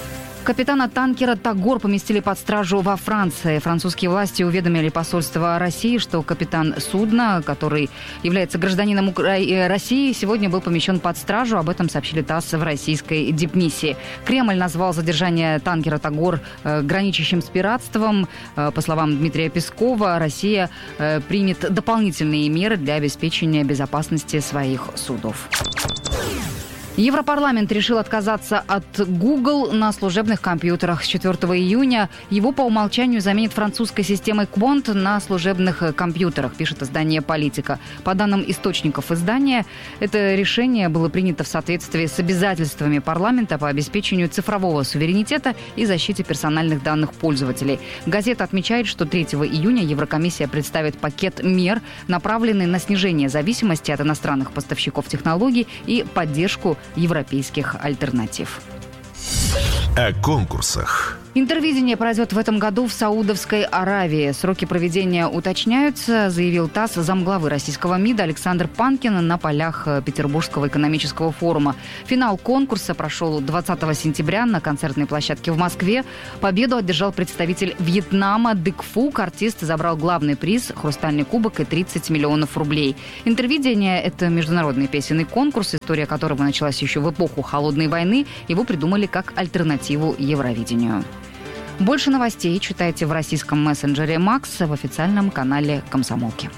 Капитана танкера «Тагор» поместили под стражу во Франции. Французские власти уведомили посольство России, что капитан судна, который является гражданином Укра... России, сегодня был помещен под стражу. Об этом сообщили ТАСС в российской дипмиссии. Кремль назвал задержание танкера «Тагор» граничащим с пиратством. По словам Дмитрия Пескова, Россия примет дополнительные меры для обеспечения безопасности своих судов. Европарламент решил отказаться от Google на служебных компьютерах. С четвёртого июня его по умолчанию заменит французской системой Quant на служебных компьютерах, пишет издание «Политика». По данным источников издания, это решение было принято в соответствии с обязательствами парламента по обеспечению цифрового суверенитета и защите персональных данных пользователей. Газета отмечает, что третьего июня Еврокомиссия представит пакет мер, направленный на снижение зависимости от иностранных поставщиков технологий и поддержку европейских альтернатив. О конкурсах. Интервидение пройдет в этом году в Саудовской Аравии. Сроки проведения уточняются, заявил ТАСС замглавы российского МИДа Александр Панкин на полях Петербургского экономического форума. Финал конкурса прошел двадцатого сентября на концертной площадке в Москве. Победу одержал представитель Вьетнама Дык Фук. Артист забрал главный приз – хрустальный кубок и тридцать миллионов рублей. Интервидение – это международный песенный конкурс, история которого началась еще в эпоху Холодной войны. Его придумали как альтернативу Евровидению. Больше новостей читайте в российском мессенджере Макс в официальном канале «Комсомолки».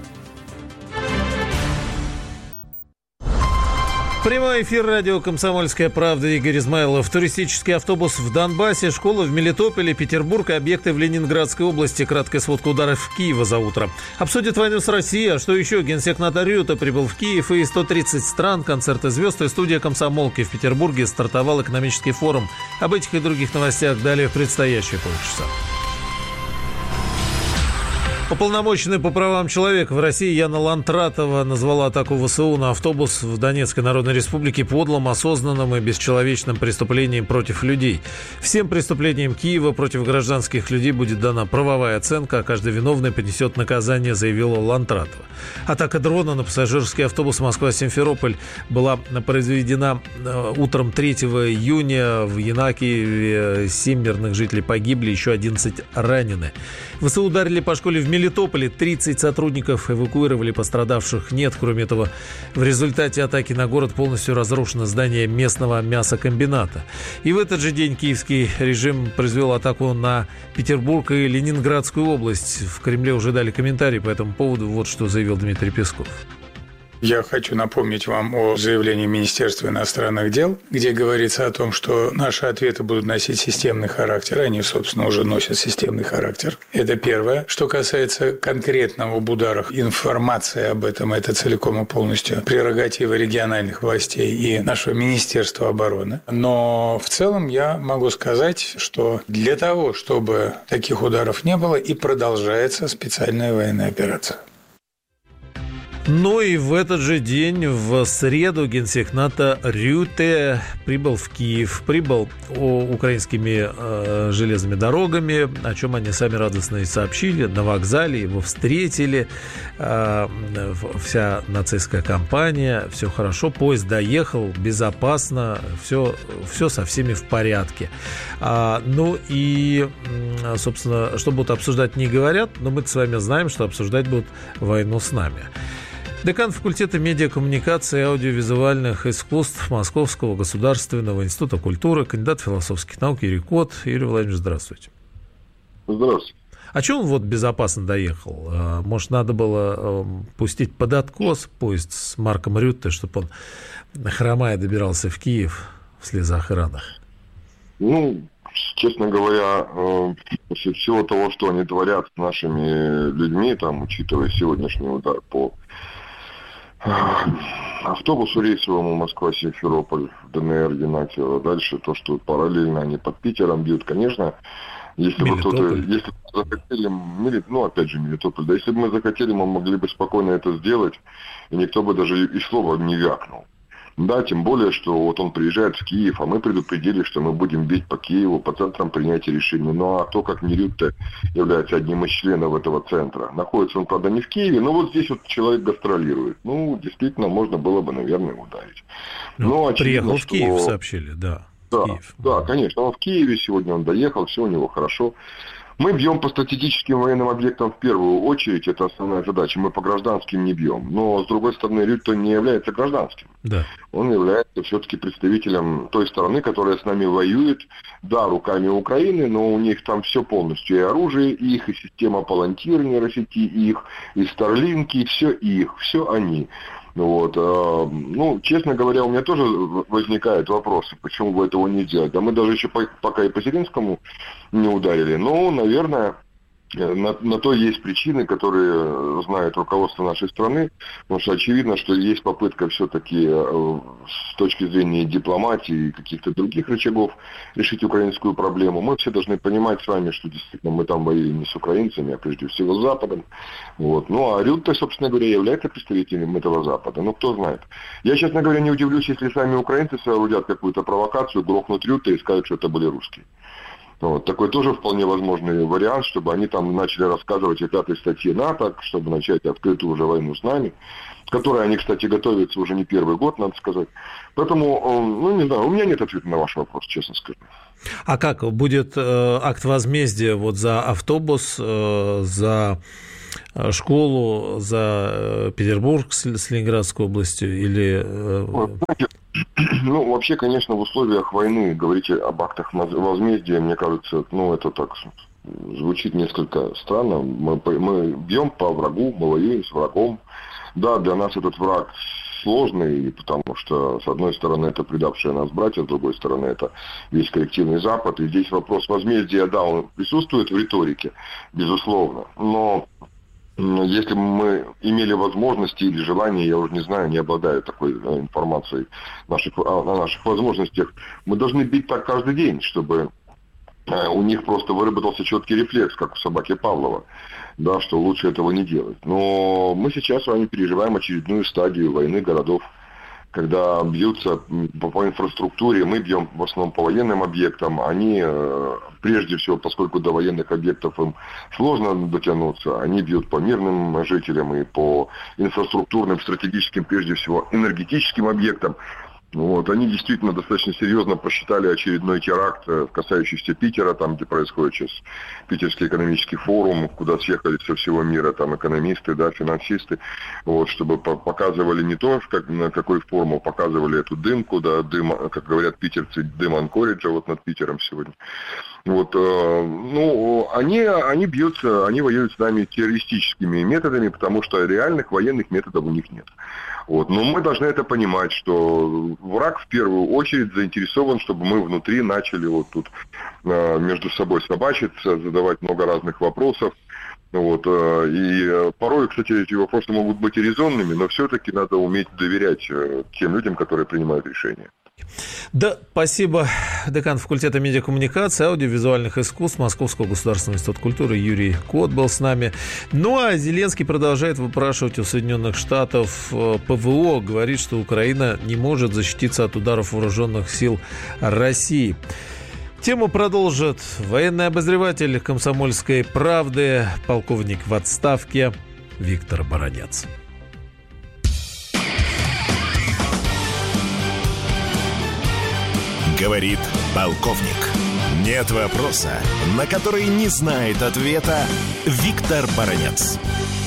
Прямой эфир радио «Комсомольская правда». Игорь Измайлов. Туристический автобус в Донбассе, школа в Мелитополе, Петербург и объекты в Ленинградской области. Краткая сводка ударов в Киева за утро. Обсудит войну с Россией. А что еще? Генсек НАТО Рюте прибыл в Киев, и сто тридцать стран, концерты звезд и студия «Комсомолки» в Петербурге стартовал экономический форум. Об этих и других новостях далее в предстоящие полчаса. Уполномоченная по правам человека в России Яна Лантратова назвала атаку ВСУ на автобус в Донецкой Народной Республике подлым, осознанным и бесчеловечным преступлением против людей. Всем преступлениям Киева против гражданских людей будет дана правовая оценка, а каждый виновный понесет наказание, заявила Лантратова. Атака дрона на пассажирский автобус Москва-Симферополь была произведена утром третьего июня. В Янакиеве семь мирных жителей погибли, еще одиннадцать ранены. ВСУ ударили по школе в Мелитополе, тридцать сотрудников эвакуировали, пострадавших нет. Кроме этого, в результате атаки на город полностью разрушено здание местного мясокомбината. И в этот же день киевский режим произвел атаку на Петербург и Ленинградскую область. В Кремле уже дали комментарий по этому поводу. Вот что заявил Дмитрий Песков. Я хочу напомнить вам о заявлении Министерства иностранных дел, где говорится о том, что наши ответы будут носить системный характер. Они, собственно, уже носят системный характер. Это первое. Что касается конкретного об ударах, информация об этом – это целиком и полностью прерогатива региональных властей и нашего Министерства обороны. Но в целом я могу сказать, что для того, чтобы таких ударов не было, и продолжается специальная военная операция. Ну и в этот же день, в среду, генсек НАТО Рюте прибыл в Киев. Прибыл украинскими э, железными дорогами, о чем они сами радостно и сообщили. На вокзале его встретили. Э, вся нацистская компания. Все хорошо. Поезд доехал безопасно. Все, все со всеми в порядке. А, ну и, собственно, что будут обсуждать, не говорят. Но мы-то с вами знаем, что обсуждать будут войну с нами. Декан факультета медиакоммуникации и аудиовизуальных искусств Московского государственного института культуры, кандидат философских наук Юрий Кот. Юрий Владимирович, здравствуйте. Здравствуйте. А чего он вот безопасно доехал? Может, надо было пустить под откос поезд с Марком Рютте, чтобы он, хромая, добирался в Киев в слезах и ранах? Ну, честно говоря, после всего того, что они творят с нашими людьми, там, учитывая сегодняшний удар по автобусу рейсовому Москва-Симферополь в ДНР, Янакиево, дальше то, что параллельно они под Питером бьют, конечно, если бы кто-то, если бы захотели, ну, опять же, Мелитополь, да, если бы мы захотели, мы могли бы спокойно это сделать, и никто бы даже и слова не вякнул. Да, тем более, что вот он приезжает в Киев, а мы предупредили, что мы будем бить по Киеву, по центрам принятия решений. Ну, а то, как Рютте является одним из членов этого центра. Находится он, правда, не в Киеве, но вот здесь вот человек гастролирует. Ну, действительно, можно было бы, наверное, ударить. Ну, но, приехал очевидно, в Киев, что... сообщили, да. Да, да, конечно. Он в Киеве, сегодня он доехал, все у него хорошо. Мы бьем по стратегическим военным объектам в первую очередь, это основная задача. Мы по гражданским не бьем. Но, с другой стороны, Рютте не является гражданским. Да. Он является все-таки представителем той стороны, которая с нами воюет, да, руками Украины, но у них там все полностью. И оружие их, и система Палантир нейросети их, и Старлинки, все их, все они. Вот. Ну, честно говоря, у меня тоже возникают вопросы, почему бы этого не делать. Да мы даже еще пока и по Зеленскому не ударили. Но, наверное, на, на то есть причины, которые знает руководство нашей страны. Потому что очевидно, что есть попытка все-таки с точки зрения дипломатии и каких-то других рычагов решить украинскую проблему. Мы все должны понимать с вами, что действительно мы там воюем не с украинцами, а прежде всего с Западом. Вот. Ну, а Рютте, собственно говоря, является представителем этого Запада. Ну, кто знает. Я, честно говоря, не удивлюсь, если сами украинцы соорудят какую-то провокацию, грохнут Рютте и скажут, что это были русские. Вот. Такой тоже вполне возможный вариант, чтобы они там начали рассказывать о пятой статье НАТО, чтобы начать открытую уже войну с нами, к которой они, кстати, готовятся уже не первый год, надо сказать. Поэтому, ну, не знаю, у меня нет ответа на ваш вопрос, честно скажу. А как будет э, акт возмездия вот за автобус, э, за школу, за э, Петербург с, с Ленинградской областью или... Э... Вот, знаете, ну, вообще, конечно, в условиях войны говорить об актах возмездия, мне кажется, ну, это так звучит несколько странно. Мы, мы бьем по врагу, мы воюем с врагом. Да, для нас этот враг сложный, потому что, с одной стороны, это предавшие нас братья, с другой стороны, это весь коллективный Запад. И здесь вопрос возмездия, да, он присутствует в риторике, безусловно, но... Если бы мы имели возможности или желание, я уже не знаю, не обладаю такой информацией наших, о наших возможностях, мы должны бить так каждый день, чтобы у них просто выработался четкий рефлекс, как у собаки Павлова, да, что лучше этого не делать. Но мы сейчас с вами переживаем очередную стадию войны городов, когда бьются по инфраструктуре, мы бьем в основном по военным объектам, они, прежде всего, поскольку до военных объектов им сложно дотянуться, они бьют по мирным жителям и по инфраструктурным, стратегическим, прежде всего, энергетическим объектам. Вот, они действительно достаточно серьезно просчитали очередной теракт, касающийся Питера, там, где происходит сейчас Питерский экономический форум, куда съехались со всего мира там экономисты, да, финансисты, вот, чтобы показывали не то, как, на какой форму, показывали эту дымку, да, дым, как говорят питерцы, дым Анкориджа вот над Питером сегодня. Вот, э, ну, они, они бьются, они воюют с нами террористическими методами, потому что реальных военных методов у них нет. Вот. Но мы должны это понимать, что враг в первую очередь заинтересован, чтобы мы внутри начали вот тут э, между собой собачиться, задавать много разных вопросов. Вот. Э, и порой, кстати, эти вопросы могут быть и резонными, но все-таки надо уметь доверять э, тем людям, которые принимают решения. Да, спасибо. Декан факультета медиакоммуникации, аудиовизуальных искусств Московского государственного института культуры Юрий Кот был с нами. Ну, а Зеленский продолжает выпрашивать у Соединенных Штатов ПВО. Говорит, что Украина не может защититься от ударов вооруженных сил России. Тему продолжит военный обозреватель «Комсомольской правды», полковник в отставке Виктор Баранец. Говорит полковник. Нет вопроса, на который не знает ответа Виктор Баранец.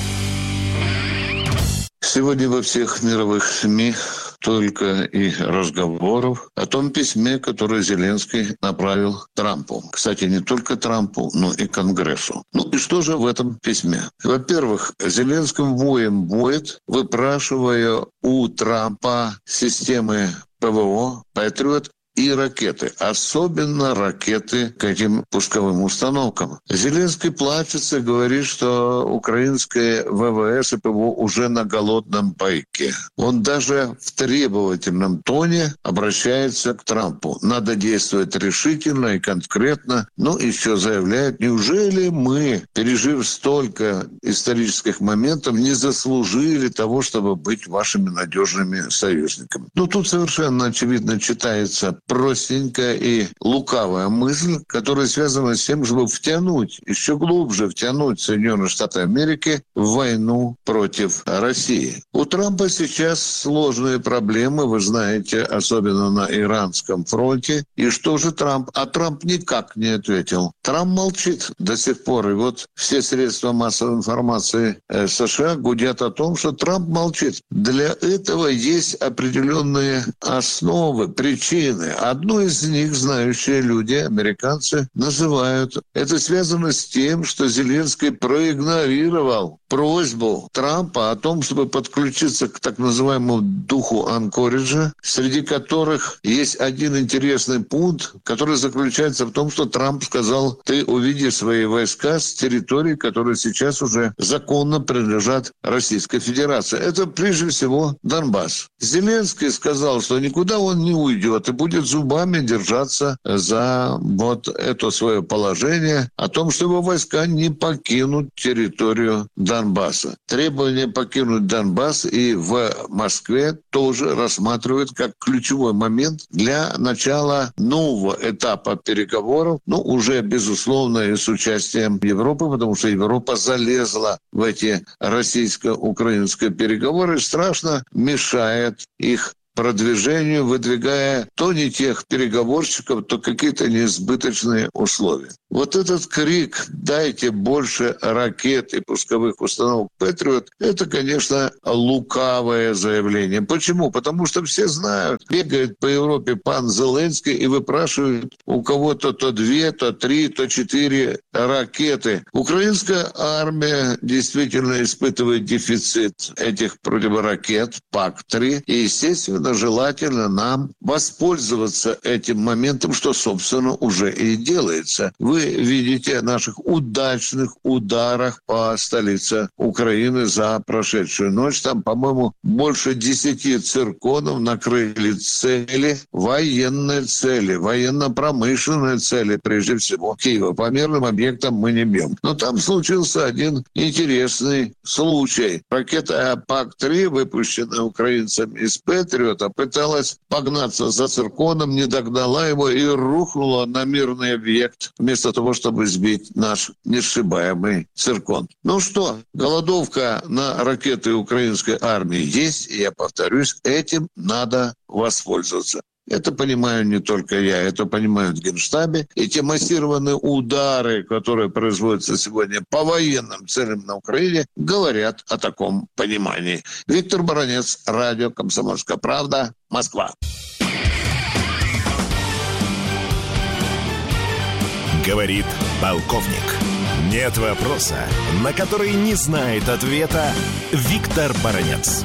Сегодня во всех мировых СМИ только и разговоров о том письме, которое Зеленский направил Трампу. Кстати, не только Трампу, но и Конгрессу. Ну и что же в этом письме? Во-первых, Зеленским воем воет, выпрашивая у Трампа системы ПВО «Патриот» и ракеты, особенно ракеты к этим пусковым установкам. Зеленский плачется, говорит, что украинское ВВС и ПВО уже на голодном пайке. Он даже в требовательном тоне обращается к Трампу. Надо действовать решительно и конкретно. Ну, еще заявляет, неужели мы, пережив столько исторических моментов, не заслужили того, чтобы быть вашими надежными союзниками? Ну, тут совершенно очевидно читается простенькая и лукавая мысль, которая связана с тем, чтобы втянуть, еще глубже втянуть Соединенные Штаты Америки в войну против России. У Трампа сейчас сложные проблемы, вы знаете, особенно на иранском фронте. И что же Трамп? А Трамп никак не ответил. Трамп молчит до сих пор. И вот все средства массовой информации США гудят о том, что Трамп молчит. Для этого есть определенные основы, причины. Одну из них знающие люди, американцы, называют. Это связано с тем, что Зеленский проигнорировал просьбу Трампа о том, чтобы подключиться к так называемому духу Анкориджа, среди которых есть один интересный пункт, который заключается в том, что Трамп сказал: ты уведи свои войска с территорий, которые сейчас уже законно принадлежат Российской Федерации. Это прежде всего Донбасс. Зеленский сказал, что никуда он не уйдет и будет зубами держаться за вот это свое положение о том, что его войска не покинут территорию Донбасса. Требование покинуть Донбасс и в Москве тоже рассматривают как ключевой момент для начала нового этапа переговоров, ну, уже, безусловно, и с участием Европы, потому что Европа залезла в эти российско-украинские переговоры и страшно мешает их продвижению, выдвигая то не тех переговорщиков, то какие-то неизбыточные условия. Вот этот крик «дайте больше ракет и пусковых установок Патриот» — это, конечно, лукавое заявление. Почему? Потому что все знают, бегает по Европе пан Зеленский и выпрашивает у кого-то то две, то три, то четыре ракеты. Украинская армия действительно испытывает дефицит этих противоракет пак три, и, естественно, желательно нам воспользоваться этим моментом, что, собственно, уже и делается. Вы видите о наших удачных ударах по столице Украины за прошедшую ночь. Там, по-моему, больше десяти цирконов накрыли цели, военные цели, военно-промышленные цели, прежде всего, Киева. По мирным объектам мы не бьем. Но там случился один интересный случай. Ракета пак три, выпущенная украинцами из Патриота, пыталась погнаться за цирконом, не догнала его и рухнула на мирный объект вместо того, чтобы сбить наш несшибаемый циркон. Ну что, голодовка на ракеты украинской армии есть, и я повторюсь, этим надо воспользоваться. Это понимаю не только я, это понимают в Генштабе. И те массированные удары, которые производятся сегодня по военным целям на Украине, говорят о таком понимании. Виктор Баранец, радио «Комсомольская правда», Москва. Говорит полковник. Нет вопроса, на который не знает ответа Виктор Баранец.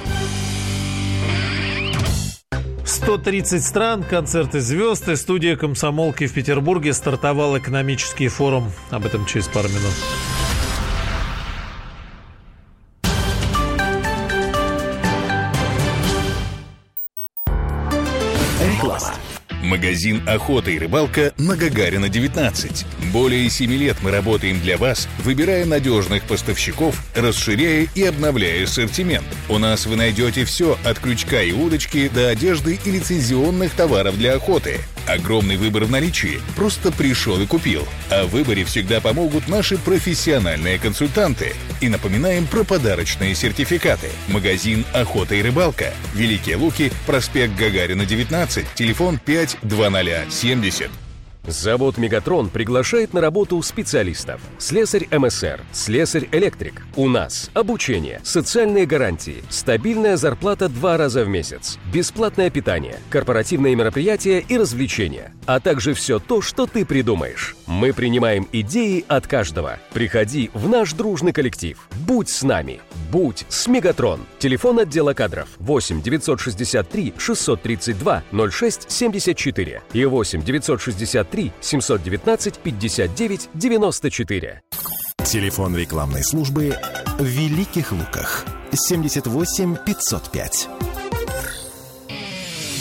сто тридцать стран, концерты звезд и студия «Комсомолки» в Петербурге стартовал экономический форум. Об этом через пару минут. Реклама. Магазин «Охота и рыбалка» на Гагарина, девятнадцать. Более семи лет мы работаем для вас, выбирая надежных поставщиков, расширяя и обновляя ассортимент. У нас вы найдете все от крючка и удочки до одежды и лицензионных товаров для охоты. Огромный выбор в наличии. Просто пришел и купил. О выборе всегда помогут наши профессиональные консультанты. И напоминаем про подарочные сертификаты. Магазин «Охота и рыбалка». Великие Луки, проспект Гагарина, девятнадцать, телефон пять двадцать семьдесят. Завод «Мегатрон» приглашает на работу специалистов. Слесарь эм эс эр, слесарь-электрик. У нас обучение, социальные гарантии, стабильная зарплата два раза в месяц, бесплатное питание, корпоративные мероприятия и развлечения, а также все то, что ты придумаешь. Мы принимаем идеи от каждого. Приходи в наш дружный коллектив. Будь с нами. Будь с «Мегатрон». Телефон отдела кадров восемь девятьсот шестьдесят три шестьсот тридцать два ноль шесть семьдесят четыре и восемь девятьсот шестьдесят три семьсот девятнадцать пятьдесят девять девяносто четыре. Телефон рекламной службы в Великих Луках семьдесят восемь пятьсот пять.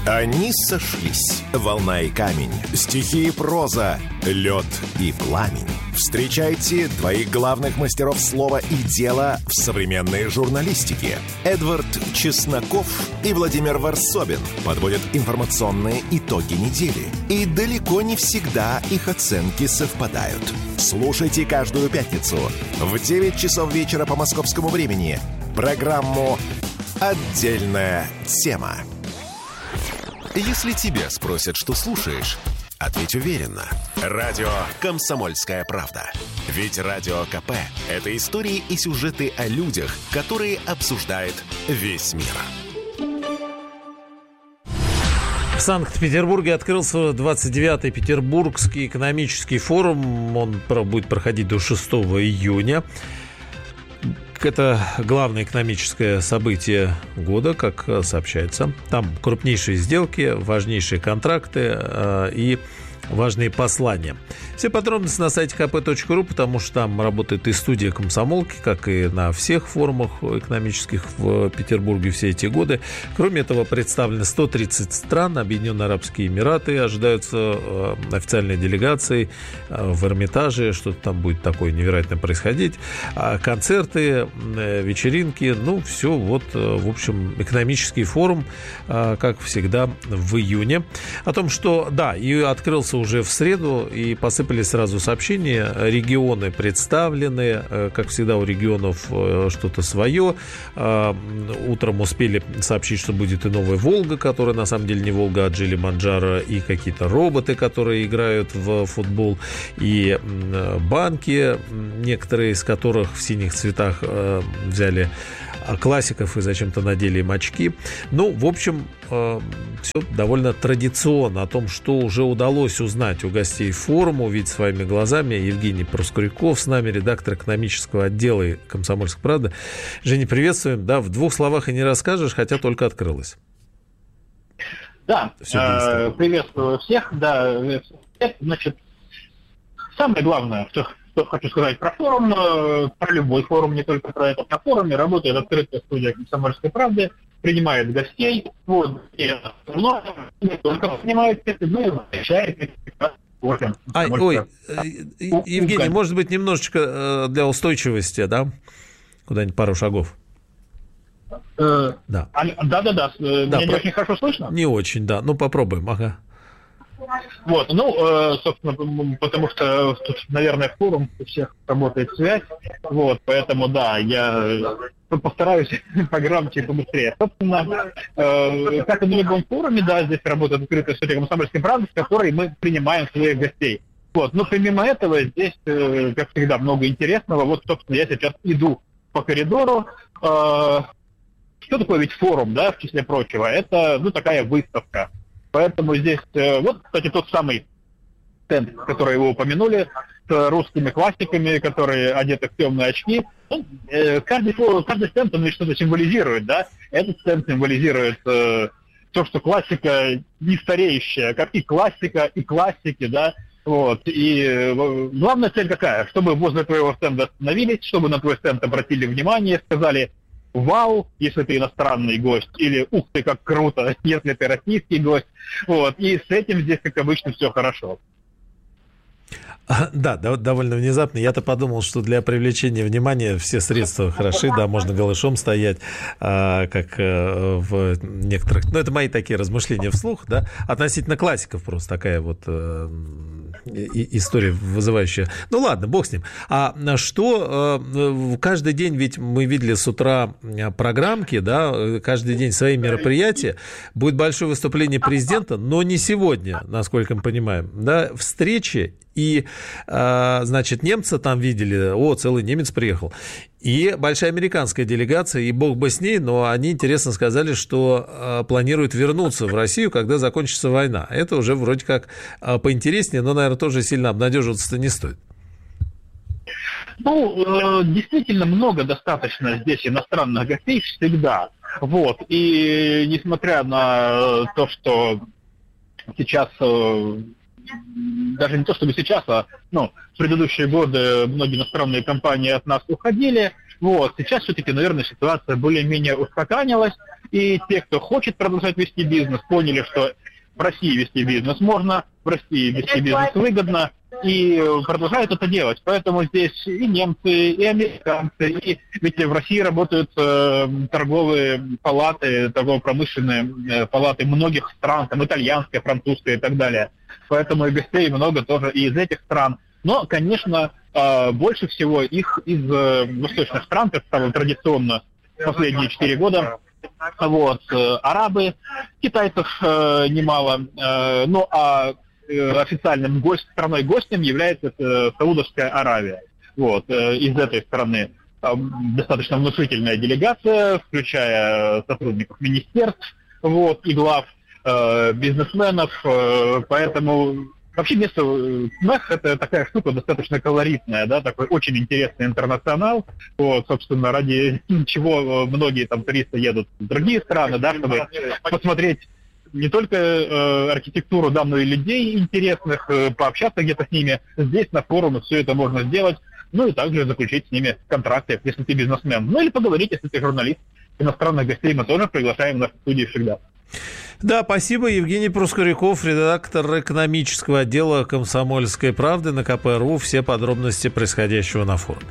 Они сошлись. Волна и камень, стихи и проза, лед и пламень. Встречайте двоих главных мастеров слова и дела в современной журналистике. Эдвард Чесноков и Владимир Варсобин подводят информационные итоги недели. И далеко не всегда их оценки совпадают. Слушайте каждую пятницу в девять часов вечера по московскому времени программу «Отдельная тема». Если тебя спросят, что слушаешь, ответь уверенно. Радио «Комсомольская правда». Ведь Радио КП – это истории и сюжеты о людях, которые обсуждает весь мир. В Санкт-Петербурге открылся двадцать девятый Петербургский экономический форум. Он будет проходить до шестого июня. Это главное экономическое событие года, как сообщается. Там крупнейшие сделки, важнейшие контракты э, и важные послания. Все подробности на сайте ка пэ точка ру, потому что там работает и студия «Комсомолки», как и на всех форумах экономических в Петербурге все эти годы. Кроме этого, представлены сто тридцать стран, Объединенные Арабские Эмираты ожидаются официальной делегацией в Эрмитаже, что-то там будет такое невероятное происходить. Концерты, вечеринки, ну, все вот, в общем, экономический форум, как всегда, в июне. О том, что, да, и открылся уже в среду, и посыпались сразу сообщения. Регионы представлены, как всегда у регионов что-то свое. Утром успели сообщить, что будет и новая «Волга», которая на самом деле не «Волга», а «Джили-Манджаро», и какие-то роботы, которые играют в футбол, и банки, некоторые из которых в синих цветах взяли классиков и зачем-то надели им очки. Ну, в общем, э, все довольно традиционно. О том, что уже удалось узнать у гостей форума, увидеть своими глазами. Евгений Проскуряков с нами, редактор экономического отдела «Комсомольской правды». Женя, приветствуем. Да, в двух словах и не расскажешь, хотя только открылось. Да, э, приветствую всех. Да, значит, самое главное, что... Что хочу сказать про форум, про любой форум, не только про этот. На форуме работает открытая студия «Комсомольской правды», принимает гостей, вот, и но не только принимает, но и возвращает. А, ой, Евгений, может быть, немножечко для устойчивости, да? Куда-нибудь пару шагов. Да. Да. Да-да-да, меня да, не про... очень хорошо слышно? Не очень, да. Ну, попробуем, ага. Вот, ну, собственно, потому что тут, наверное, форум, у всех работает связь, вот, поэтому, да, я постараюсь погромче и побыстрее. Собственно, как и на любом форуме, да, здесь работает открытая студия «Комсомольской правды», в которой мы принимаем своих гостей. Вот, но помимо этого здесь, как всегда, много интересного. Вот, собственно, я сейчас иду по коридору. Что такое ведь форум, да, в числе прочего? Это, ну, такая выставка. Поэтому здесь, вот, кстати, тот самый стенд, который вы упомянули, с русскими классиками, которые одеты в темные очки. Ну, каждый, каждый стенд, он что-то символизирует, да? Этот стенд символизирует э, то, что классика не стареющая, как и классика, и классики, да? Вот. И э, главная цель какая? Чтобы возле твоего стенда остановились, чтобы на твой стенд обратили внимание, сказали: «Вау», если ты иностранный гость, или «Ух ты, как круто», если ты российский гость. Вот. И с этим здесь, как обычно, все хорошо. Да, довольно внезапно. Я-то подумал, что для привлечения внимания все средства хороши, да, можно голышом стоять, а, как а, в некоторых... Ну, это мои такие размышления вслух, да, относительно классиков просто такая вот а, и, история вызывающая. Ну, ладно, бог с ним. А что а, каждый день, ведь мы видели с утра программки, да, каждый день свои мероприятия, будет большое выступление президента, но не сегодня, насколько мы понимаем, да, встречи. И, значит, немцы там видели, о, целый немец приехал. И большая американская делегация, и бог бы с ней, но они интересно сказали, что планируют вернуться в Россию, когда закончится война. Это уже вроде как поинтереснее, но, наверное, тоже сильно обнадеживаться-то не стоит. Ну, действительно много достаточно здесь иностранных гостей всегда. Вот. И несмотря на то, что сейчас... даже не то чтобы сейчас, а ну, в предыдущие годы многие иностранные компании от нас уходили, Вот. Сейчас все-таки, наверное, ситуация более-менее устаканилась, и те, кто хочет продолжать вести бизнес, поняли, что в России вести бизнес можно, в России вести бизнес выгодно, и продолжают это делать. Поэтому здесь и немцы, и американцы, и ведь в России работают э, торговые палаты, торгово-промышленные э, палаты многих стран, там итальянская, французская и так далее. Поэтому и гостей много тоже и из этих стран. Но, конечно, э, больше всего их из э, восточных стран, как стало традиционно последние четыре года. Вот, э, арабы, китайцев э, немало. Э, ну, а официальным гость, страной-гостем является э, Саудовская Аравия. Вот, э, из этой страны э, достаточно внушительная делегация, включая сотрудников министерств, вот, и глав э, бизнесменов, э, поэтому вообще место СМЭХ — это такая штука достаточно колоритная, да, такой очень интересный интернационал, вот, собственно, ради чего многие там туристы едут в другие страны, да, чтобы посмотреть не только э, архитектуру, да, но и людей интересных, э, пообщаться где-то с ними. Здесь на форуме все это можно сделать, ну и также заключить с ними контракты, если ты бизнесмен. Ну или поговорить, если ты журналист. Иностранных гостей мы тоже приглашаем в нашу студию всегда. Да, спасибо. Евгений Проскуряков, редактор экономического отдела «Комсомольской правды» на ка пэ точка ру. Все подробности происходящего на форуме.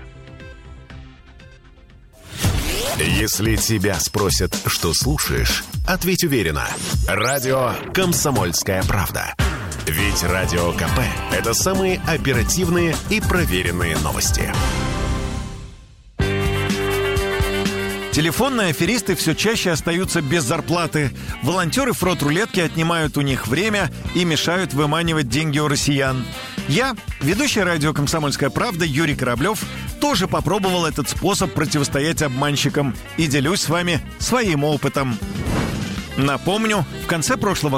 Если тебя спросят, что слушаешь, ответь уверенно. Радио «Комсомольская правда». Ведь Радио КП – это самые оперативные и проверенные новости. Телефонные аферисты все чаще остаются без зарплаты. Волонтеры фрот-рулетки отнимают у них время и мешают выманивать деньги у россиян. Я, ведущий радио «Комсомольская правда» Юрий Кораблев, тоже попробовал этот способ противостоять обманщикам и делюсь с вами своим опытом. Напомню, в конце прошлого